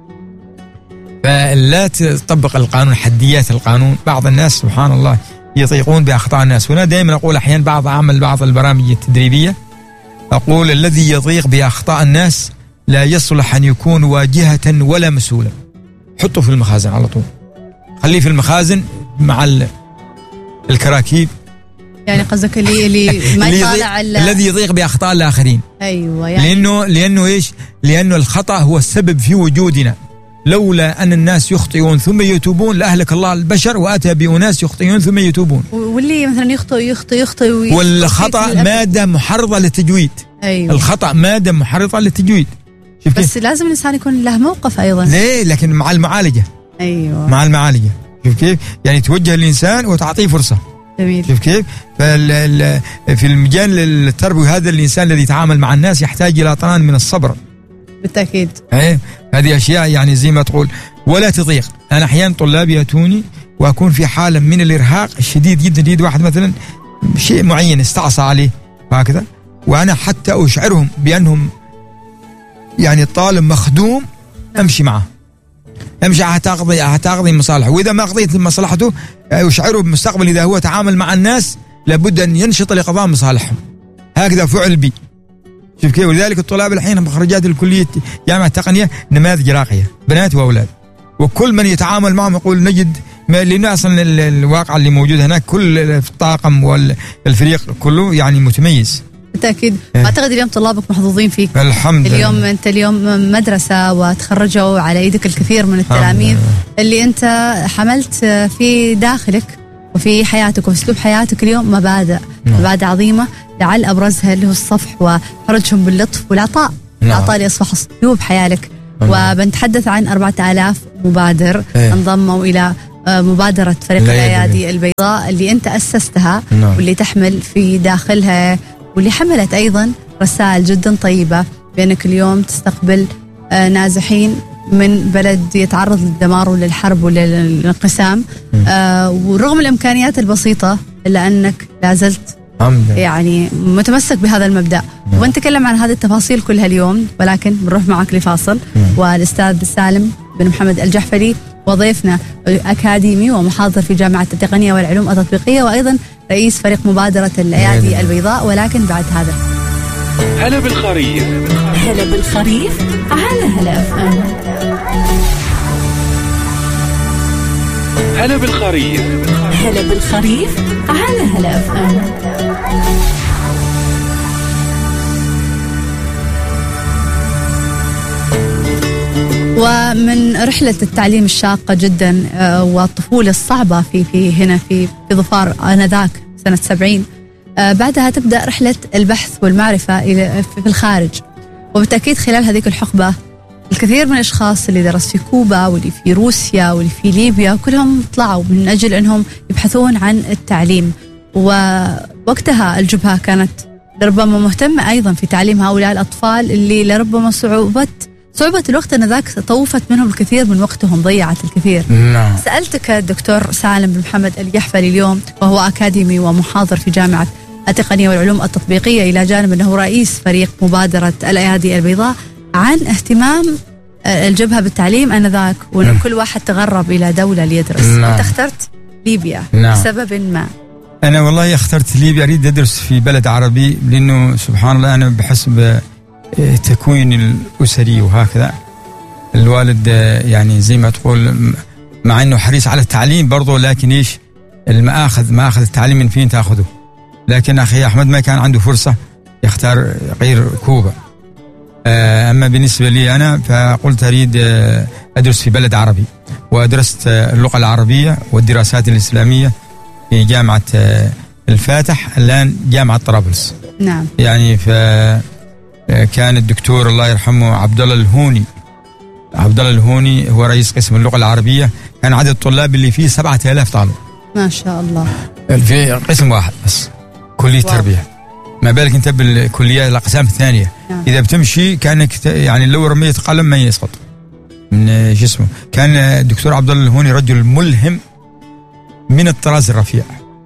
فلا تطبق القانون، حديات القانون. بعض الناس سبحان الله يطيقون بأخطاء الناس. هنا دائما أقول أحيانا بعض أعمل بعض البرامج التدريبية، أقول الذي يضيق بأخطاء الناس لا يصلح أن يكون واجهة ولا مسؤولا. حطه في المخازن على طول، خليه في المخازن مع الكراكيب. يعني قصدك اللي اللي ما يطالع الذي يضيق بأخطاء الآخرين. أيوة يعني لأنه لأنه إيش؟ لأنه الخطأ هو السبب في وجودنا. لولا أن الناس يخطئون ثم يتوبون لأهلك الله البشر، وأتى بأناس يخطئون ثم يتوبون. واللي مثلا يخطئ يخطئ يخطئ والخطأ مادة محرضة للتجويد. أيوة. الخطأ مادة محرضة للتجويد. بس لازم الإنسان يكون له موقف أيضا. ليه؟ لكن مع المعالجة. أيوة. مع المعالجة. شوف كيف؟ يعني توجه الإنسان وتعطيه فرصة. جميل. شوف كيف؟ في المجال التربوي هذا الإنسان الذي يتعامل مع الناس يحتاج إلى طنان من الصبر. بالتأكيد. ايه هذه أشياء يعني زي ما تقول ولا تضيق. أنا أحيانا طلابي يأتوني وأكون في حالة من الإرهاق الشديد جدا، يريد واحد مثلا شيء معين استعصى عليه وهكذا، وأنا حتى أشعرهم بأنهم يعني الطالب مخدوم أمشي معه، أمشي حتى أقضي حتى أقضي مصالحه، وإذا ما قضيت مصلحته أشعره بالمستقبل إذا هو تعامل مع الناس لابد أن ينشط لقضاء مصالحهم. هكذا فعل بي. شوف كيف؟ ولذلك الطلاب الحين مخرجات الكلية جامعة التقنية نماذج راقية، بنات وأولاد، وكل من يتعامل معهم يقول نجد، لأنه أصلا الواقع اللي موجود هناك كل الطاقم والفريق كله يعني متميز. بالتأكيد. أعتقد اليوم طلابك محظوظين فيك. الحمد لله. اليوم أنت اليوم مدرسة وتخرجوا على يدك الكثير من التلاميذ اللي أنت حملت في داخلك وفي حياتك وفي أسلوب حياتك اليوم مبادئ نعم. مبادئ عظيمة، لعل أبرزها اللي هو الصفح وحرجهم باللطف والعطاء. نعم. العطاء اللي أصبح أسلوب حياتك وبنتحدث عن أربعة آلاف مبادر إيه. انضموا إلى مبادرة فريق الأيادي البيضاء اللي أنت أسستها، نعم. واللي تحمل في داخلها واللي حملت أيضا رسائل جدا طيبة بأنك اليوم تستقبل نازحين من بلد يتعرض للدمار وللحرب وللانقسام، آه ورغم الإمكانيات البسيطة إلا أنك لازلت يعني متمسك بهذا المبدأ. ونتكلم عن هذه التفاصيل كلها اليوم، ولكن بنروح معك لفاصل. والأستاذ سالم بن محمد الجحفري وضيفنا أكاديمي ومحاضر في جامعة التقنية والعلوم التطبيقية، وأيضا رئيس فريق مبادرة الأيادي البيضاء. ولكن بعد هذا هلا بالخريف. هلا بالخريف على هلا اف ام. هلا بالخريف. هلا بالخريف على هلا اف ام. ومن رحلة التعليم الشاقة جدا والطفولة الصعبة في في هنا في في ظفار آنذاك سنة سبعين، بعدها تبدأ رحلة البحث والمعرفة إلى في الخارج. وبالتأكيد خلال هذيك الحقبة الكثير من الأشخاص اللي درس في كوبا واللي في روسيا واللي في ليبيا كلهم طلعوا من أجل أنهم يبحثون عن التعليم. ووقتها الجبهة كانت لربما مهتمة أيضا في تعليم هؤلاء الأطفال اللي لربما صعوبة صعوبة الوقت أنذاك طوفت منهم الكثير من وقتهم، ضيعت الكثير. نعم. سألتك الدكتور سالم بن محمد الجحفري اليوم، وهو أكاديمي ومحاضر في جامعة التقنية والعلوم التطبيقية إلى جانب أنه رئيس فريق مبادرة الأيادي البيضاء، عن اهتمام الجبهة بالتعليم آنذاك، وأن كل واحد تغرب إلى دولة ليدرس. نعم. أنت اخترت ليبيا. نعم. لسبب ما. أنا والله اخترت ليبيا، أريد أدرس في بلد عربي، لأنه سبحان الله أنا بحسب تكوين الأسري وهكذا الوالد يعني زي ما تقول مع أنه حريص على التعليم برضو، لكن إيش المآخذ ما أخذ التعليم من فين تأخذه. لكن أخي أحمد ما كان عنده فرصة يختار غير كوبا. أما بالنسبة لي أنا فقلت أريد أدرس في بلد عربي، وأدرست اللغة العربية والدراسات الإسلامية في جامعة الفاتح، الآن جامعة طرابلس. نعم. يعني ف كان الدكتور الله يرحمه عبد الله الهوني عبد الله الهوني هو رئيس قسم اللغة العربية. كان عدد الطلاب اللي فيه سبعة آلاف طالب ما شاء الله في قسم واحد بس، كلية تربية. ما بالك انت بالكليات الأقسام الثانية. نعم. إذا بتمشي كأنك يعني لو رميت قلم ما يسقط من جسمه. كان الدكتور عبد الله الهوني رجل ملهم من الطراز الرفيع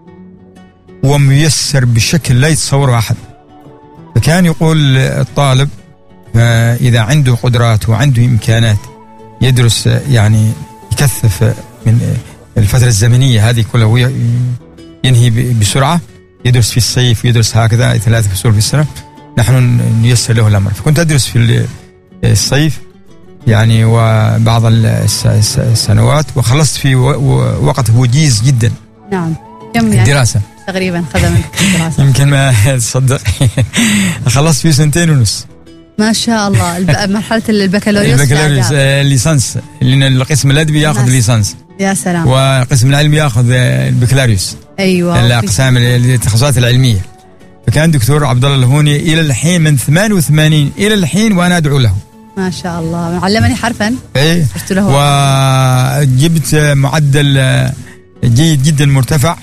وميسر بشكل لا يتصوره أحد. فكان يقول الطالب إذا عنده قدرات وعنده إمكانات يدرس، يعني يكثف من الفترة الزمنية هذه كلها وينهي بسرعة، يدرس في الصيف ويدرس هكذا ثلاثة فصول في السنة، نحن نيسر له الأمر. فكنت أدرس في الصيف يعني وبعض السنوات، وخلصت في وقت وجيز جدا. نعم. كم يعني الدراسة تقريبا خذ منك الدراسة؟ يمكن ما تصدق خلصت في سنتين ونص. ما شاء الله. مرحلة البكالوريوس البكالوريوس الليسانس، لأن القسم الأدبي يأخذ الليسانس. يا سلام. والقسم العلمي يأخذ البكالوريوس. أيوة. الأقسام التخصصات العلمية. فكان دكتور عبد الله الهوني إلى الحين من ثمانية وثمانين إلى الحين وأنا أدعو له. ما شاء الله. علمني حرفا. إيه. وجبت معدل جيد جدا مرتفع،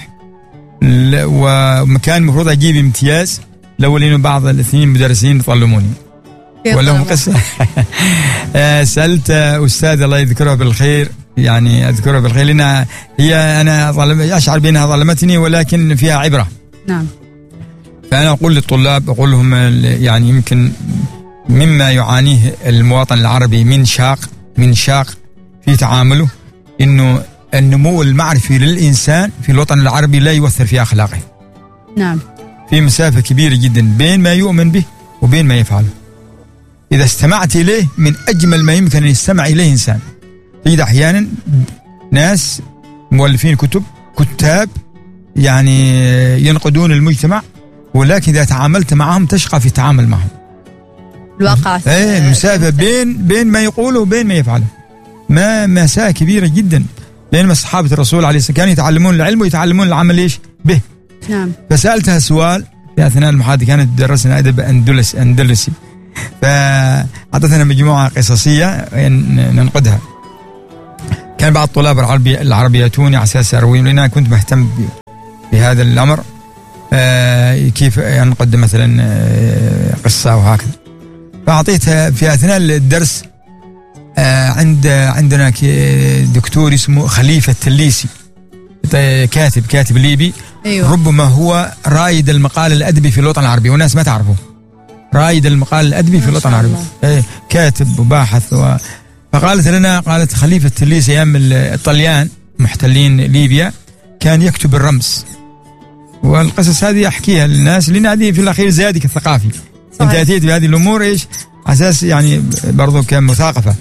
ومكان المفروض أجيب امتياز لو لأنه بعض الاثنين مدرسين يطلموني ولا هم قصة. سألت أستاذ الله يذكرها بالخير، يعني أذكرها بالخير لأنها هي أنا ظلم أشعر بأنها ظلمتني ولكن فيها عبرة. نعم. فأنا أقول للطلاب أقول لهم يعني يمكن مما يعانيه المواطن العربي من شاق من شاق في تعامله إنه النمو المعرفي للإنسان في الوطن العربي لا يؤثر في أخلاقه. نعم. في مسافة كبيرة جدا بين ما يؤمن به وبين ما يفعله. إذا استمعت إليه من أجمل ما يمكن أن يستمع إليه إنسان. تجد أحيانا ناس مؤلفين كتب كتاب يعني ينقدون المجتمع، ولكن إذا تعاملت معهم تشقى في التعامل معهم. الواقع ايه مسافة بين بين ما يقوله وبين ما يفعله، ما مسافة كبيرة جدا. بينما صحابة الرسول عليه السلام كانوا يتعلمون العلم ويتعلمون العمل ايش به. نعم. فسألتها سؤال في أثناء المحاضرة، كانت تدرسنا أدب أندلس أندلسي، أعطتنا مجموعة قصصية ننقدها. كان بعض الطلاب العربي العربي يأتوني على أساس أرويهم، لأن أنا كنت مهتم بهذا الأمر، آه كيف ينقد مثلا آه قصة وهكذا. فأعطيتها في أثناء الدرس آه عند عندنا دكتور اسمه خليفة التليسي، كاتب كاتب ليبي. أيوة. ربما هو رائد المقال الأدبي في الوطن العربي والناس ما تعرفه. رائد المقال الأدبي في الوطن العربي، ايه كاتب وباحث و... فقالت لنا، قالت خليفة التليسي أيام الطليان محتلين ليبيا كان يكتب الرمز، والقصص هذه أحكيها للناس لأن هذه في الأخير زيادك الثقافي. أنت أتيت بهذه الأمور إيش أساس يعني برضو كمثاقفة.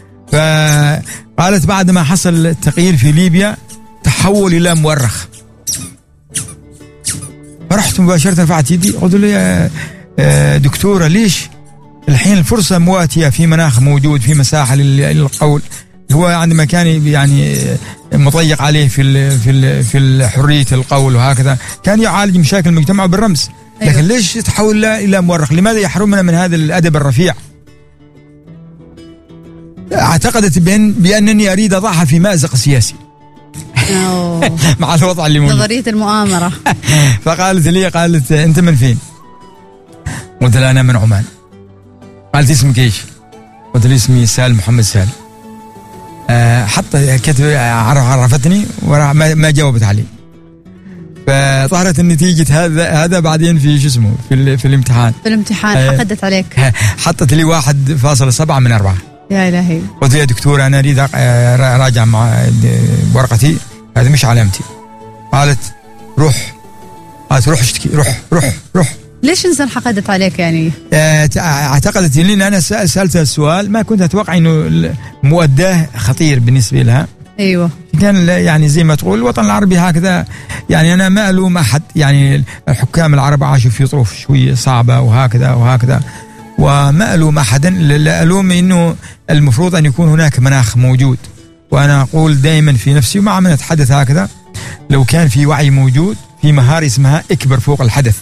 فقالت بعد ما حصل التغيير في ليبيا تحول إلى مؤرخ. فرحت مباشرة رفعت يدي قلت له يا دكتورة ليش الحين الفرصة مواتية، في مناخ موجود، في مساحة للقول. هو عندما كان يعني مضيق عليه في ال في ال في حرية القول وهكذا كان يعالج مشاكل المجتمع بالرمز. لكن أيوة. ليش تحول إلى مؤرخ؟ لماذا يحرمنا من هذا الأدب الرفيع؟ اعتقدت بأن بأنني أريد أضعها في مأزق سياسي مع الوضع اللي موجود، نظرية المؤامرة. فقالت لي، قالت أنت من فين؟ قلت لها أنا من عمان. قالت اسمك إيش؟ قلت لها اسمي سالم محمد سالم. أه حتى كتب عرفتني وما ما جاوبت عليه. فظهرت النتيجة هذا هذا بعدين في شو اسمه في في الامتحان. في الامتحان أه حقدت عليك. حطت لي واحد فاصلة سبعة من أربعة. يا إلهي. قلت يا دكتور أنا أريد أراجع مع ورقتي، هذه مش علامتي. قالت روح، قالت روح اشتكي، روح روح روح. ليش إنسان حقدت عليك يعني؟ اعتقدت لي، أنا سألتها السؤال ما كنت أتوقع إنه مؤداه خطير بالنسبة لها. أيوة. كان يعني زي ما تقول الوطن العربي هكذا، يعني أنا ما ألوم أحد، يعني الحكام العرب عاشوا في ظروف شوية صعبة وهكذا وهكذا، وما ألوم أحدا، لا ألوم إنه المفروض أن يكون هناك مناخ موجود. وأنا أقول دائما في نفسي ومع من أتحدث هكذا، لو كان في وعي موجود، في مهارة اسمها اكبر فوق الحدث.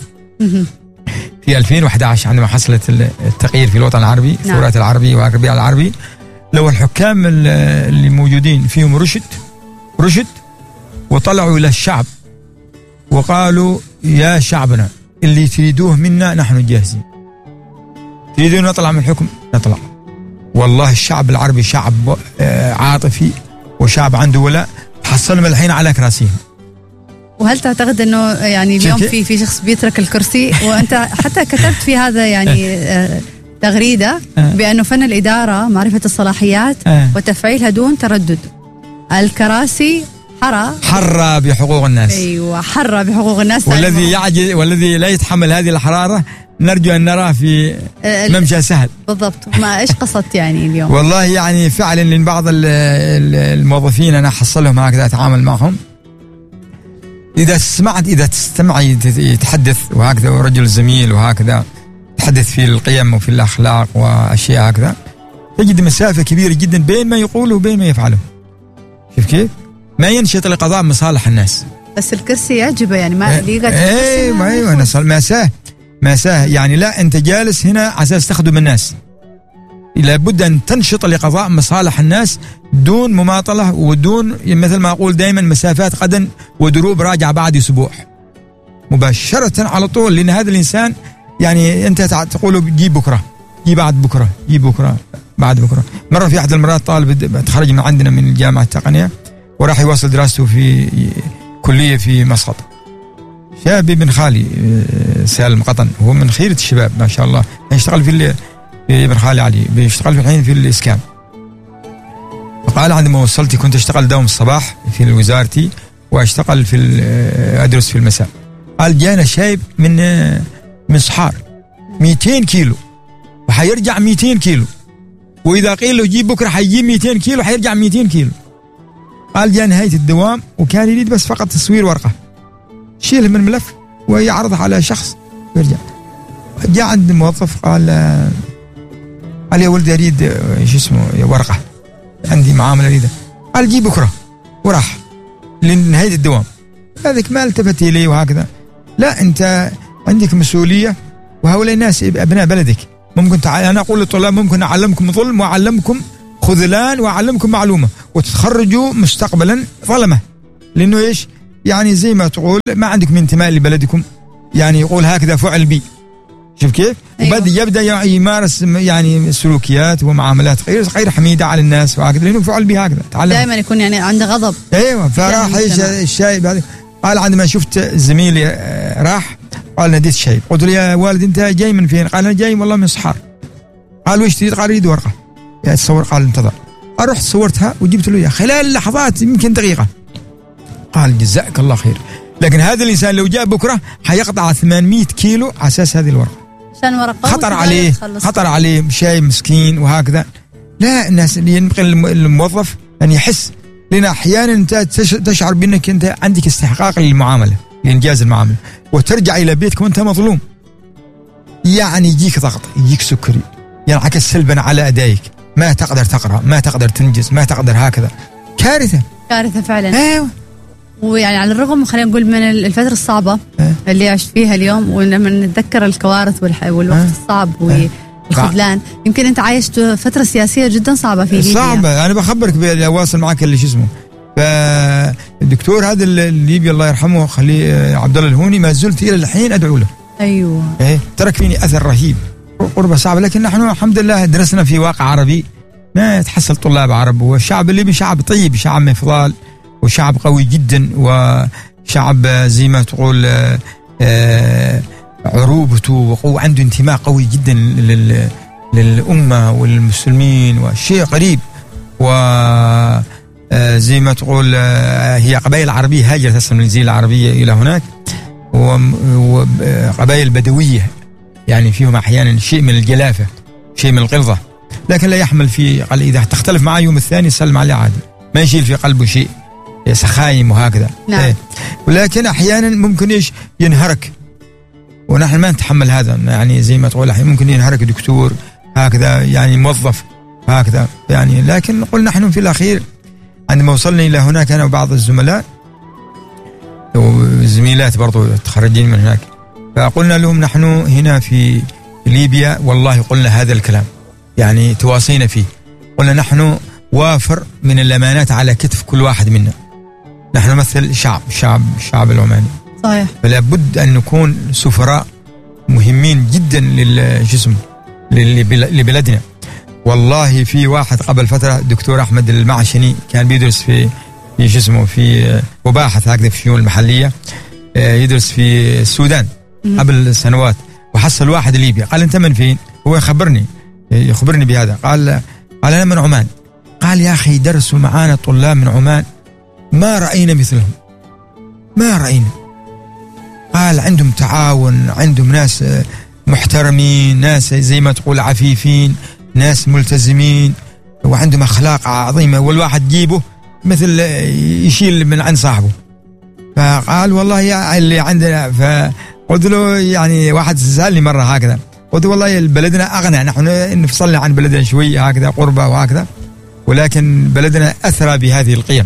في ألفين وأحد عشر عندما حصلت التغيير في الوطن العربي، الثورات العربية والربيع العربي، لو الحكام اللي موجودين فيهم رشد رشد وطلعوا إلى الشعب وقالوا يا شعبنا اللي تريدوه منا نحن جاهزين، تريدون نطلع من الحكم نطلع. والله الشعب العربي شعب عاطفي وشعب عنده ولاء، حصلهم الحين على كراسيهم. وهل تعتقد انه يعني اليوم في في شخص بيترك الكرسي؟ وانت حتى كتبت في هذا يعني تغريده بانه فن الاداره معرفه الصلاحيات وتفعيلها دون تردد. الكراسي حرة حرة بحقوق الناس. ايوه حرة بحقوق الناس. والذي يعجز والذي لا يتحمل هذه الحرارة نرجو أن نراه في ممشى سهل. بالضبط. ما إيش قصدت يعني اليوم؟ والله يعني فعلا لأن بعض الموظفين أنا أحصلهم هكذا أتعامل معهم، إذا سمعت إذا تستمع يتحدث وهكذا ورجل زميل وهكذا يتحدث في القيم وفي الأخلاق وأشياء هكذا، تجد مسافة كبيرة جدا بين ما يقوله وبين ما يفعله. شوف كيف؟ ما ينشط لقضاء مصالح الناس. بس الكرسي يعجبه يعني ما يليق. ايه ما ايوه نصل ماساه ماساه يعني لا انت جالس هنا على اساس تخدم الناس، لابد ان تنشط لقضاء مصالح الناس دون مماطله ودون مثل ما اقول دائما مسافات قدم ودروب راجعه بعد اسبوع مباشره على طول، لان هذا الانسان يعني انت تقول جيب بكره جيب بعد بكره جيب بكره بعد بكره. مره في احد المرات طالب تخرج من عندنا من الجامعه التقنيه وراح يواصل دراسته في كلية في مسقط، شاب ابن خالي سالم قطن، هو من خيرة الشباب ما شاء الله، يشتغل في ابن خالي علي بيشتغل في الحين في الإسكان. فقال عندما وصلت كنت أشتغل دوم الصباح في وزارتي وأشتغل في أدرس في المساء. قال جانا شايب من من صحار مئتين كيلو وحيرجع مئتين كيلو، وإذا قيل له جيب بكرة حيجيب مئتين كيلو حيرجع مئتين كيلو. قال جاء نهاية الدوام وكان يريد بس فقط تصوير ورقة، شيله من الملف ويعرضها على شخص ويرجع. جاء عند موظف قال قال يا ولدي أريد شو اسمه ورقة عندي معاملة أريدها. قال جيب بكرة وراح لنهاية الدوام. هذاك ما التفت إليه وهكذا. لا أنت عندك مسؤولية وهؤلاء الناس أبناء بلدك، ممكن تع... أنا أقول للطلاب ممكن أعلمكم ظلم وأعلمكم خذلان وأعلمكم معلومة وتتخرجوا مستقبلا ظلمة. لأنه إيش يعني زي ما تقول ما عندكم انتماء لبلدكم، يعني يقول هكذا فعل بي، شوف كيف؟ أيوة. وبدأ يبدأ يمارس يعني سلوكيات ومعاملات غير غير حميدة على الناس وهكذا، لأنه فعل بي هكذا تعلم دائما يكون يعني عنده غضب. أيوة. فراح إيش الشايب هذا قال عندما شفت زميلي راح قال ناديت الشايب، قلت له يا والد أنت جاي من فين؟ قال أنا جاي والله من صحار. قال وش تريد؟ قال أريد ورقة يا تصور. قال انتظر. قال رحت صورتها وجبت له إياها خلال لحظات يمكن دقيقة. قال جزاك الله خير. لكن هذا الإنسان لو جاء بكرة حيقطع ثمانمئة كيلو على أساس هذه الورقة، عشان ورقة خطر عليه خطر عليه شاي مسكين وهكذا. لا، الناس ينبغي الموظف أن يحس، لأن أحيانا أنت تشعر بأنك أنت عندك استحقاق للمعاملة لإنجاز المعاملة وترجع إلى بيتك وأنت مظلوم، يعني يجيك ضغط يجيك سكري ينعكس سلبا على أدائك، ما تقدر تقرأ ما تقدر تنجز ما تقدر هكذا. كارثة كارثة فعلا. أيوة. ويعني على الرغم خلينا نقول من الفترة الصعبة أه؟ اللي عشت فيها اليوم، ولما نتذكر الكوارث والوقت أه؟ الصعب والخذلان أه؟ يمكن أنت عايشت فترة سياسية جدا صعبة في ليبيا. صعبة. أنا بخبرك بأواصل معك اللي شو اسمه، فالدكتور هذا الليبي الله يرحمه خليه عبد الله الهوني ما زلت إلى الحين أدعو له. أيوة. إيه ترك فيني أثر رهيب. قربة صعبة، لكن نحن الحمد لله درسنا في واقع عربي ما يتحصل طلاب عرب، والشعب الليبي شعب طيب، شعب مفضال وشعب قوي جدا، وشعب زي ما تقول عروبته وقوة، عنده انتماء قوي جدا للأمة والمسلمين وشيء قريب. وزي ما تقول هي قبائل عربية هاجرت أصلا من الجزيرة العربية إلى هناك، وقبائل بدوية يعني فيهم أحيانا شيء من الجلافة شيء من الغلظة، لكن لا يحمل في قال إذا تختلف معه يوم الثاني سلم عليه عادي، ما يشيل في قلبه شيء سخايم وهكذا. نعم. إيه. ولكن أحيانا ممكن إيش ينهرك، ونحن ما نتحمل هذا، يعني زي ما تقول ممكن ينهرك دكتور هكذا يعني موظف هكذا يعني. لكن نقول نحن في الأخير عندما وصلنا إلى هناك أنا وبعض الزملاء وزميلات برضو تخرجين من هناك، فقلنا لهم نحن هنا في ليبيا والله قلنا هذا الكلام يعني تواصينا فيه، قلنا نحن وافر من الأمانات على كتف كل واحد منا، نحن نمثل شعب شعب الشعب العماني صحيح، فلا بد أن نكون سفراء مهمين جدا للجسم لبلدنا. والله في واحد قبل فترة دكتور أحمد المعشني كان بيدرس في في جسمه في وباحث هكذا في الشؤون المحلية، يدرس في السودان قبل سنوات، وحصل واحد ليبيا قال أنت من فين؟ هو يخبرني يخبرني بهذا، قال قال أنا من عمان. قال يا أخي درسوا معانا طلاب من عمان ما رأينا مثلهم ما رأينا. قال عندهم تعاون، عندهم ناس محترمين، ناس زي ما تقول عفيفين، ناس ملتزمين، وعندهم أخلاق عظيمة، والواحد جيبه مثل يشيل من عند صاحبه. فقال والله يا اللي عندنا، فقلت له يعني واحد سألني مرة هكذا، قلت والله بلدنا أغنى، نحن نفصلنا عن بلدنا شوية هكذا قربة وهكذا، ولكن بلدنا أثرى بهذه القيم.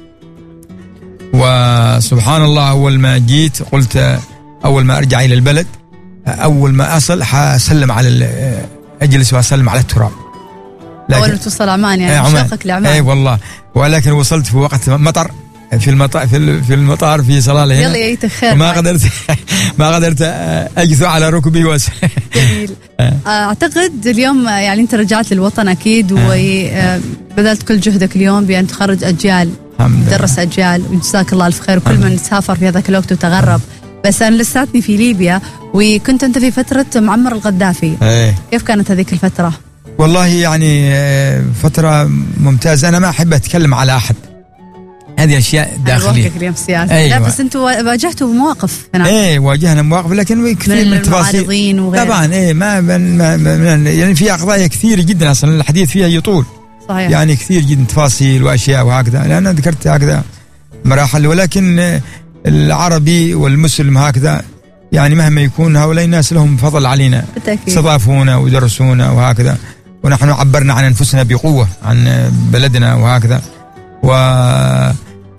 وسبحان الله أول ما جيت قلت أول ما أرجع إلى البلد أول ما أصل حسلم على أجلس وأسلم على التراب. أول ما توصل عمان يعني شوقك لعمان. أي والله، ولكن وصلت في وقت مطر في المطار في في المطار في صلالة هنا، يلا يا خير، ما قدرت ما قدرت أجثو على ركبي وس. جميل. أعتقد اليوم يعني أنت رجعت للوطن أكيد، وبذلت كل جهدك اليوم بأن تخرج أجيال، تدرس أجيال، وجزاك الله ألف خير. وكل من سافر في هذاك الوقت وتغرب، بس أنا لساتني في ليبيا، وكنت أنت في فترة معمر القذافي. أيه. كيف كانت هذيك الفترة؟ والله يعني فترة ممتازة. أنا ما أحب أتكلم على أحد، هذه أشياء داخلية. اليوم سياسي. أيوة. لا بس أنتوا واجهتوا مواقف هناك. إيه واجهنا مواقف، لكن كثير من, من التفاصيل طبعا. إيه ما, ما, ما يعني فيها قضايا كثير جدا، أصلا الحديث فيها يطول. صحيح. يعني كثير جدا تفاصيل وأشياء وهكذا، لأن ذكرت هكذا مراحل. ولكن العربي والمسلم هكذا يعني مهما يكون هؤلاء الناس لهم فضل علينا، استضافونا ودرسونا وهكذا، ونحن عبرنا عن أنفسنا بقوة عن بلدنا وهكذا. و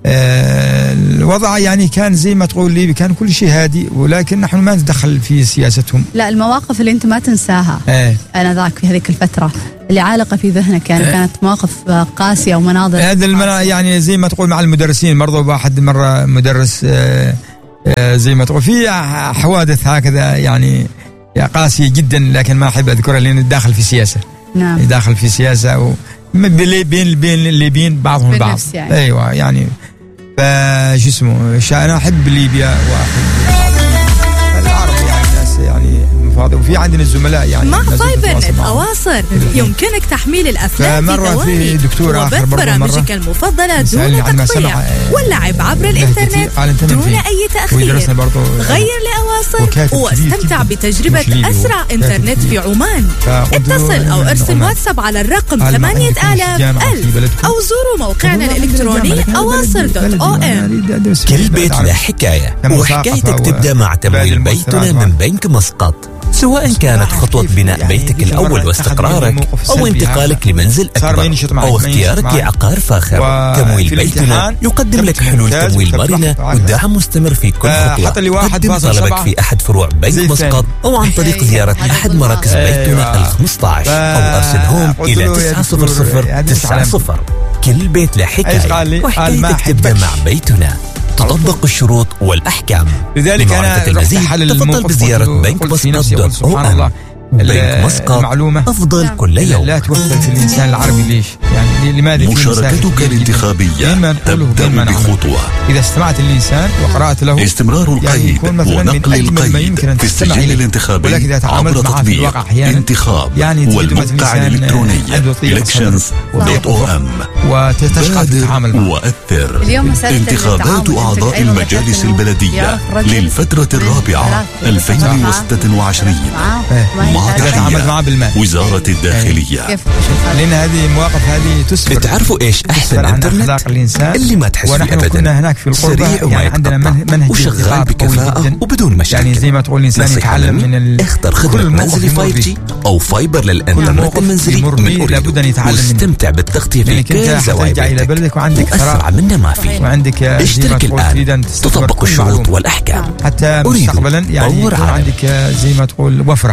آه الوضع يعني كان زي ما تقول لي كان كل شيء هادي، ولكن نحن ما ندخل في سياستهم. لا المواقف اللي انت ما تنساها آه. انا ذاك في هذيك الفتره اللي عالقه في ذهنك يعني آه. كانت مواقف قاسيه ومناظر هذا المنا يعني زي ما تقول مع المدرسين برضو. واحد مره مدرس آه آه زي ما تقول في حوادث هكذا يعني قاسيه جدا، لكن ما احب اذكرها لان داخل في سياسه. نعم. داخل في سياسه و بين بين اللي بين بعضهم البعض. يعني. ايوه يعني فشو اسمه انا احب ليبيا واحب العرب يعني ناس يعني مفاضل، وفي عندنا الزملاء يعني مع فايبر نت أواصر يمكنك تحميل الأفلام في ثواني وبث برامجك المفضلة دون تقطيع واللعب عبر الإنترنت دون أي تأخير. غير لأواصر واستمتع بتجربة أسرع إنترنت في عمان. اتصل أو ارسل واتساب على الرقم ثمانية آلاف ألف أو زوروا موقعنا الإلكتروني أواصر دوت أو إم. كل بيت له حكاية، وحكايتك تبدأ مع تمويل بيتنا من بنك مسقط. سواء كانت خطوة بناء بيتك الأول واستقرارك أو انتقالك لمنزل أكبر أو اختيارك لعقار فاخر، تمويل بيتنا يقدم لك حلول تمويل مرنة والدعم مستمر في كل خطوة. قدم طلبك في أحد فروع بنك مسقط أو عن طريق زيارة أحد مراكز بيتنا الخمسة عشر أو أرسلهم إلى تسعة صفر صفر تسعة صفر. كل بيت له حكاية، وحكايتك تبدأ مع بيتنا. تطبق الشروط والأحكام. لذلك أنا المزيد تفضل بزيارة بنك مسقط دوت أو إم. بنك مسقط أفضل كل يوم. لا توفر في الإنسان العربي ليش؟ يعني لماذا؟ مشاركتك الانتخابية تبدأ بخطوة. إذا استمعت للإنسان وقرأت له استمرار القيد ونقل القيد في السجل الانتخابي عبر تطبيق انتخاب والموقع الإلكتروني elections دوت أو إم. بادر وأثر. انتخابات أعضاء المجالس البلدية للفترة الرابعة ألفين وستة وعشرين مع تحية وزارة الداخلية. لأن هذه مواقف هذه تسفر. بتعرفوا إيش أحسن إنترنت اللي ما تحس فيه أبدا؟ كنا هناك في القرى سريع وما يعني عندنا منهج وشغال بكفاءة وبدون مشاكل. يعني زي ما تقول الإنسان يتعلم من ال... اختر خدمة منزلي فايف جي أو فايبر للإنترنت المنزلي من لابد أن يتعلم واستمتع بالتغطية في كل زوايا بيتك وعندك أسرع منه ما في. وعندك اشترك الآن، تطبق الشروط والأحكام. حتى مستقبلا يعني يكون عندك زي ما تقول وفرة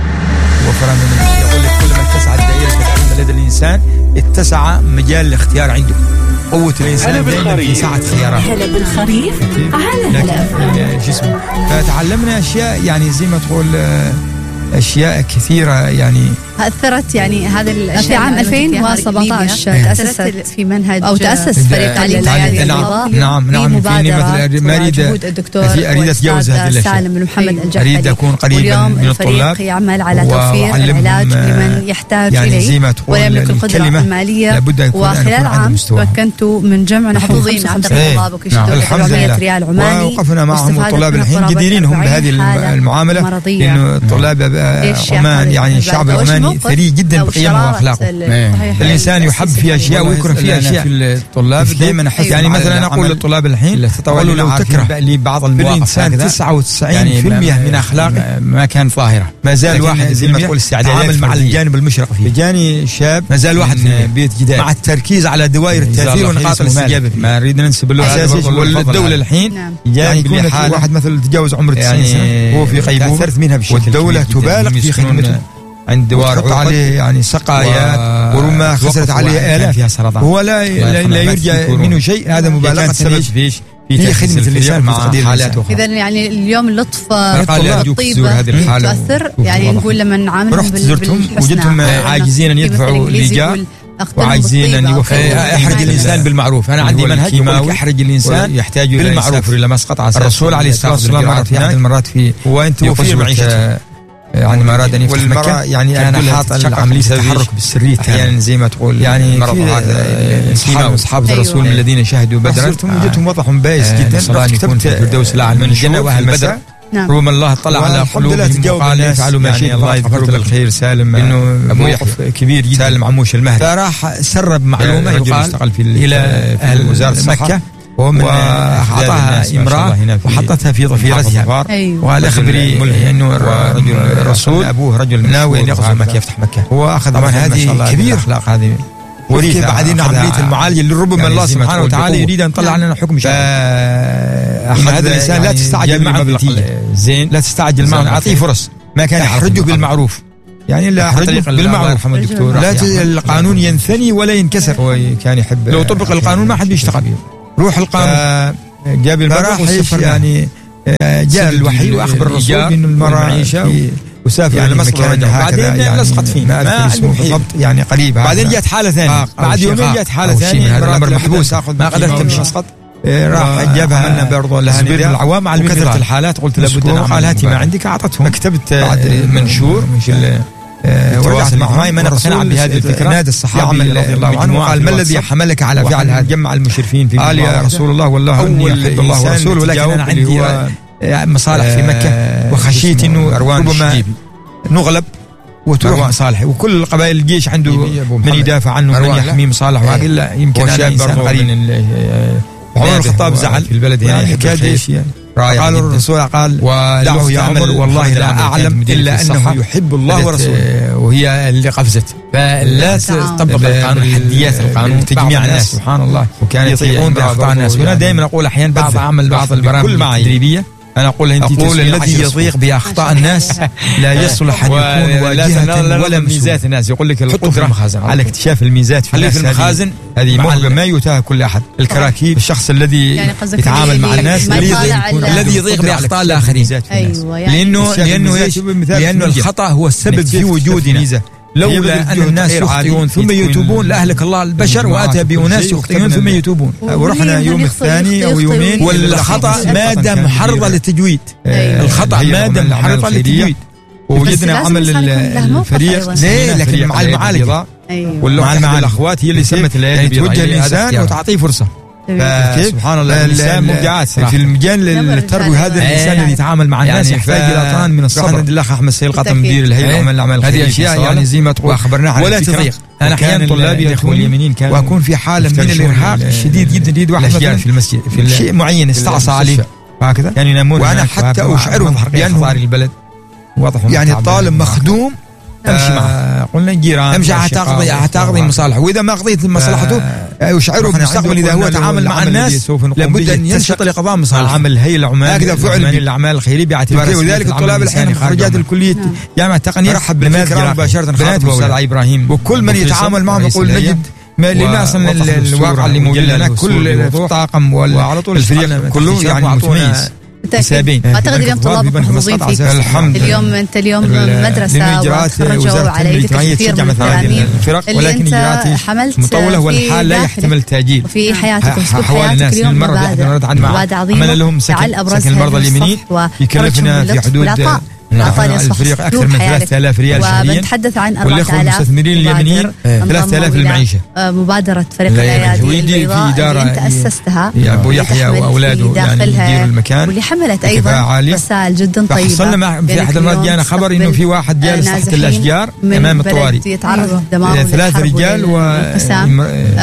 وفرة من يقول لك كل ما اتسعت دائرة العلم لدى الإنسان اتسع مجال الاختيار عنده. قوة الإنسان دائما في ساعة خيارات. هلا بالخريف على هلا جسمه. فتعلمنا أشياء يعني زي ما تقول أشياء كثيرة يعني أثرت يعني هذه الأشياء. في عام ألفين وسبعة عشر تأسست في منهج أو تأسس فريق تعليم الليالي البيضاء. نعم نعم. مبادرة ما أريد الدكتور أريد أتجاوز هذه الأشياء. سالم بن محمد الجحدي. أريد أكون قريبا من الطلاب. الفريق يعمل على توفير العلاج لمن يحتاج يعني إليه ويملك القدرة المالية. وخلال عام تمكنت من جمع نحو خمسة طلاب وكشتوا أربعمائة ريال عماني. ووقفنا معهم الطلاب الحين جديرين هم بهذه المعاملة، لأنه الطلاب عمان يعني الشعب العماني ثري جدا بقيمه واخلاقه. الانسان يحب في اشياء ويكره في اشياء. في الطلاب دائما احس يعني مثلا اقول للطلاب الحين قالوا لو تكره لي بعض المواقف هكذا تسعة وتسعين بالمئة من اخلاقه ما كان ظاهره. ما زال واحد زي ما تقول استعداد مع الجانب المشرق فيه. جاني شاب ما زال واحد في بيت جدال مع التركيز على دوائر التاثير ونقاط الاستجابه. ما نريد ننسب له اساسي. والدوله الحين يعني يكون واحد مثلا تجاوز عمر تسعين سنه هو في غيبوبه والدوله تبالغ في خدمته عند دوار عليه يعني سقايا وربما خسرت عليه آلاف. هو لا لا يرجى منه شيء. هذا مبالغة سبب فيش في خدمة الإنسان مع حالات أخرى. إذا يعني اليوم اللطف والطيبة تؤثر. يعني نقول لما نعاملهم رحت زرتهم وجدتهم عاجزين أن يدفعوا الإيجار وعايزين أن يوفروا. احرج الإنسان بالمعروف. أنا عندي منهج يقول احرج الإنسان يحتاج بالمعروف إلى مسقط عسى. الرسول عليه الصلاة والسلام مرات في أحد المرات في وأنت توفير معيشته يعني ما أراد أن يفتح مكة. يعني أنا حاط العملية التحرك بالسرية أحيانا زي ما تقول يعني أصحاب أصحاب الرسول من الذين شهدوا بدرا وجدتهم وضعهم بائس جدا. كتبت الفردوس الأعلى من الجنة وأهل بدر. ربما الله اطلع على قلوبهم وقال يفعلوا ما شئتم الله يذكر بالخير. سالم إنه موقف كبير جدا. سالم عموش المهدي فراح سرب معلومة يقال إلى أهل وزارة مكة وأعطاها امرأة وحطتها في ضفيرتها. أيوة. وقال أخبري إنه الرسول أبوه رجل ناوي أن يغزو مكة يفتح مكة. هو أخذ طبعا هذه كبيرة أخلاق هذه وكيف بعدين عمليه المعالجه اللي ربما يعني الله سبحانه وتعالى يريد ان يطلع لنا حكم شرعي. هذا الانسان يعني لا تستعجل معه زين، لا تستعجل معه، اعطيه فرص. ما كان يحرجه بالمعروف، يعني لا يحرجه بالمعروف. لا القانون ينثني ولا ينكسر. هو كان يحب لو طبق القانون ما حد بيشتغل. روح القانون جاب المراحل يعني جاء الوحي واخبر الرسول انه المرأة وسافر يعني مكان بعدين يعني لصقت فيه ما اسمه بالضبط يعني قريب. بعدين جت حاله ثانيه بعد يومين جت حاله ثانيه الامر محبوس ما قدرت تمشي مسقط راح جابها برضه لها العوام على كثره الحالات. قلت لابد ان قال هاتي ما عندك اعطتهم. كتبت منشور مش ورجعت معه ما نقتنع بهذه الفكره. نادى الصحابي رضي الله عنه قال ما الذي حملك على فعل هذا؟ جمع المشرفين في قال يا رسول الله والله اني احب الله ورسوله ولكن انا عندي مصالح في مكة وخشيت انه ربما نغلب وتروح مصالح، وكل القبائل الجيش عنده من يدافع عنه من يحمي مصالح وقال لا يمكن انا انسان قريب. عمر الخطاب زعل في البلد يعني حكايه يعني قال الرسول قال دعه يا عمر والله لا اعلم الا انه يحب الله ورسوله وهي اللي قفزت. فلا تطبق القانون حديات القانون تجميع الناس سبحان الله وكان يطيعون باخطاء الناس. وانا دائما اقول احيانا بعض اعمل بعض البرامج التدريبيه انا اقول انت أقول الذي يضيق باخطاء الناس لا يصلح ان يكون واجهه ولا ميزات الناس. يقول لك القدره على اكتشاف الميزات في المخازن هذه موهبه ما يؤتاها كل احد. الكراكيب الشخص الذي يعني يتعامل مع الناس الذي يضيق باخطاء الاخرين. أيوة يعني لانه لانه لانه الخطا هو السبب في وجودنا. لولا أن الناس يخطئون ثم يتوبون لأهلك الله البشر وأتى بأناس يخطئون ثم يتوبون. ورحنا يوم الثاني أو يومين والخطأ مادة محرضة للتجويد. الخطأ مادة محرضة للتجويد. ووجدنا عمل الفريق ليه لكن مع المعالجة مع المعالجة الأخوات هي اللي سمت الليالي توجه الإنسان وتعطيه فرصة. سبحان الله الإنسان مبدعات في المجال التربوي. هذا الإنسان الذي يتعامل مع الناس يحتاج إلى طعن من الصبر. الأخ أحمد سيد القطن مدير الهيئة العامة للأعمال الخيرية هذه أشياء يعني زي ما تقول أخبرناها ولا تضيق. أنا أحيانا طلابي اليمينين وأكون في حالة من الإرهاق الشديد جدا يريد واحد مثلا في المسجد في شيء معين استعصى عليه هكذا يعني ينامون وأنا حتى أشعرهم بأنه البلد واضح يعني الطالب مخدوم امشي معه. قلنا جيران امشي هتقضي هتقضي مصالحه واذا ما قضيت مصلحته يشعره بالمستقبل اذا هو تعامل مع الناس لابد ان ينشط لقضاء مصالحه. عمل هي العمال هكذا فعل الاعمال الخيريه باعتبار وذلك الطلاب الحين خريجات الكليه جامعه التقنيه رحب بالفكره مباشره خاطب الاستاذ ابراهيم وكل من يتعامل معهم يقول نجد ما لنا اصلا الواقع اللي موجود لنا كل الطاقم والفريق كله يعني متميز. بالتأكيد أعتقد اليوم طلاب محظوظين فيك. اليوم أنت اليوم مدرسة وتخرجوا على يدك كثير من التلاميذ اللي أنت حملت مطولة والحال لا يحتمل تأجيل في حياتك وأسلوب حياتك اليوم مبادئ عظيمة لهم سكن المرضى اليمنيين يكلفنا في حدود الفريق أكثر من ثلاثة آلاف ريال شهريا وبنتحدث عن أربعة آلاف المستثمرين اليمنيين ثلاثة آلاف المعيشة. مبادرة فريق الأيادي البيضاء اللي أنت أسستها يا أبو يحيى وأولاده يعني يديروا المكان واللي حملت أيضا رسائل جدا طيبة. حصلنا في أحد المرات جانا خبر إنه في واحد جالس تحت الأشجار أمام الطوارئ يتعرض للدمار ثلاثة رجال وانقسام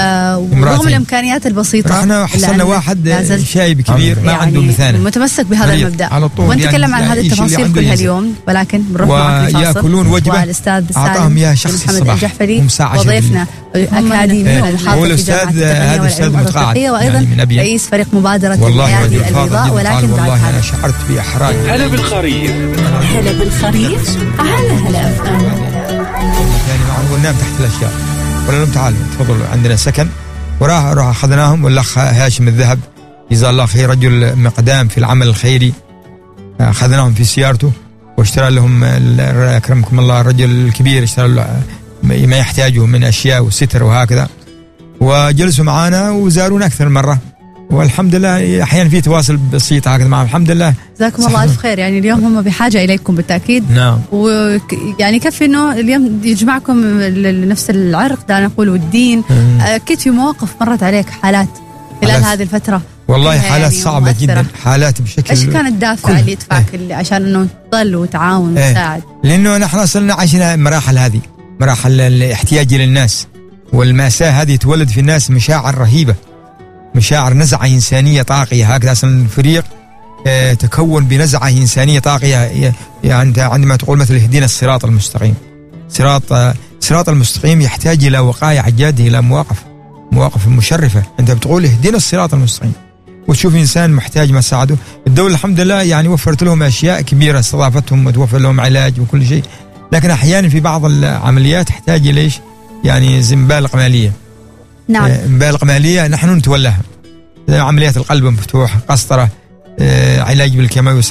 رغم الإمكانيات البسيطة. احنا حصلنا واحد شايب كبير ما عنده مثانة متمسك بهذا المبدأ ونتكلم عن هذه التفاصيل كلها اليوم ولكن بنروح معك ويأكلون وجبة والاستاذ أعطاهم إياها شخص محمد الجحفري وضيفنا اكاديمي ومحاضر في جامعه التقنيه والعلوم التطبيقيه وايضا يعني رئيس فريق مبادره الايادي البيضاء. ولكن والله انا شعرت باحراج. هلا بالخريف هلا بالخريف على هلا اف ام. يعني معهم نام تحت الاشجار ولا لهم تعالوا تفضلوا عندنا سكن وراح راح اخذناهم. والاخ هاشم الذهب جزاه الله خير رجل مقدام في العمل الخيري اخذناهم في سيارته واشترى لهم اكرمكم الله الرجل الكبير اشترى له ما يحتاجه من اشياء وستر وهكذا وجلسوا معنا وزارونا اكثر مره والحمد لله احيانا في تواصل بسيط هكذا معهم الحمد لله. جزاكم الله الف خير. يعني اليوم هم بحاجه اليكم بالتاكيد. نعم. ويعني يكفي انه اليوم يجمعكم لنفس العرق دعنا نقول والدين. اكيد في مواقف مرت عليك حالات خلال حالات. هذه الفتره والله حالات يعني صعبه مؤثرة. جدا حالات بشكل. ايش كان الدافع اللي يدفعك اه. عشان انه تضل وتعاون اه. وتساعد؟ لانه نحن صرنا عشنا مراحل هذه مراحل الاحتياج للناس والمأساة هذه تولد في الناس مشاعر رهيبة مشاعر نزعة إنسانية طاغية. هكذا أصلا الفريق اه تكون بنزعة إنسانية طاغية. يعني عندما تقول مثل اهدنا الصراط المستقيم صراط اه الصراط المستقيم يحتاج إلى وقاية جادة، إلى مواقف مواقف مشرفة. أنت بتقول اهدنا الصراط المستقيم وتشوف إنسان محتاج ما ساعده، الدولة الحمد لله يعني وفرت لهم أشياء كبيرة، استضافتهم وتوفر لهم علاج وكل شيء، لكن أحيانا في بعض العمليات تحتاج ليش يعني مبالغ مالية. نعم. مبالغ مالية نحن نتولاها، عمليات القلب مفتوح، قسطرة، علاج بالكيماوي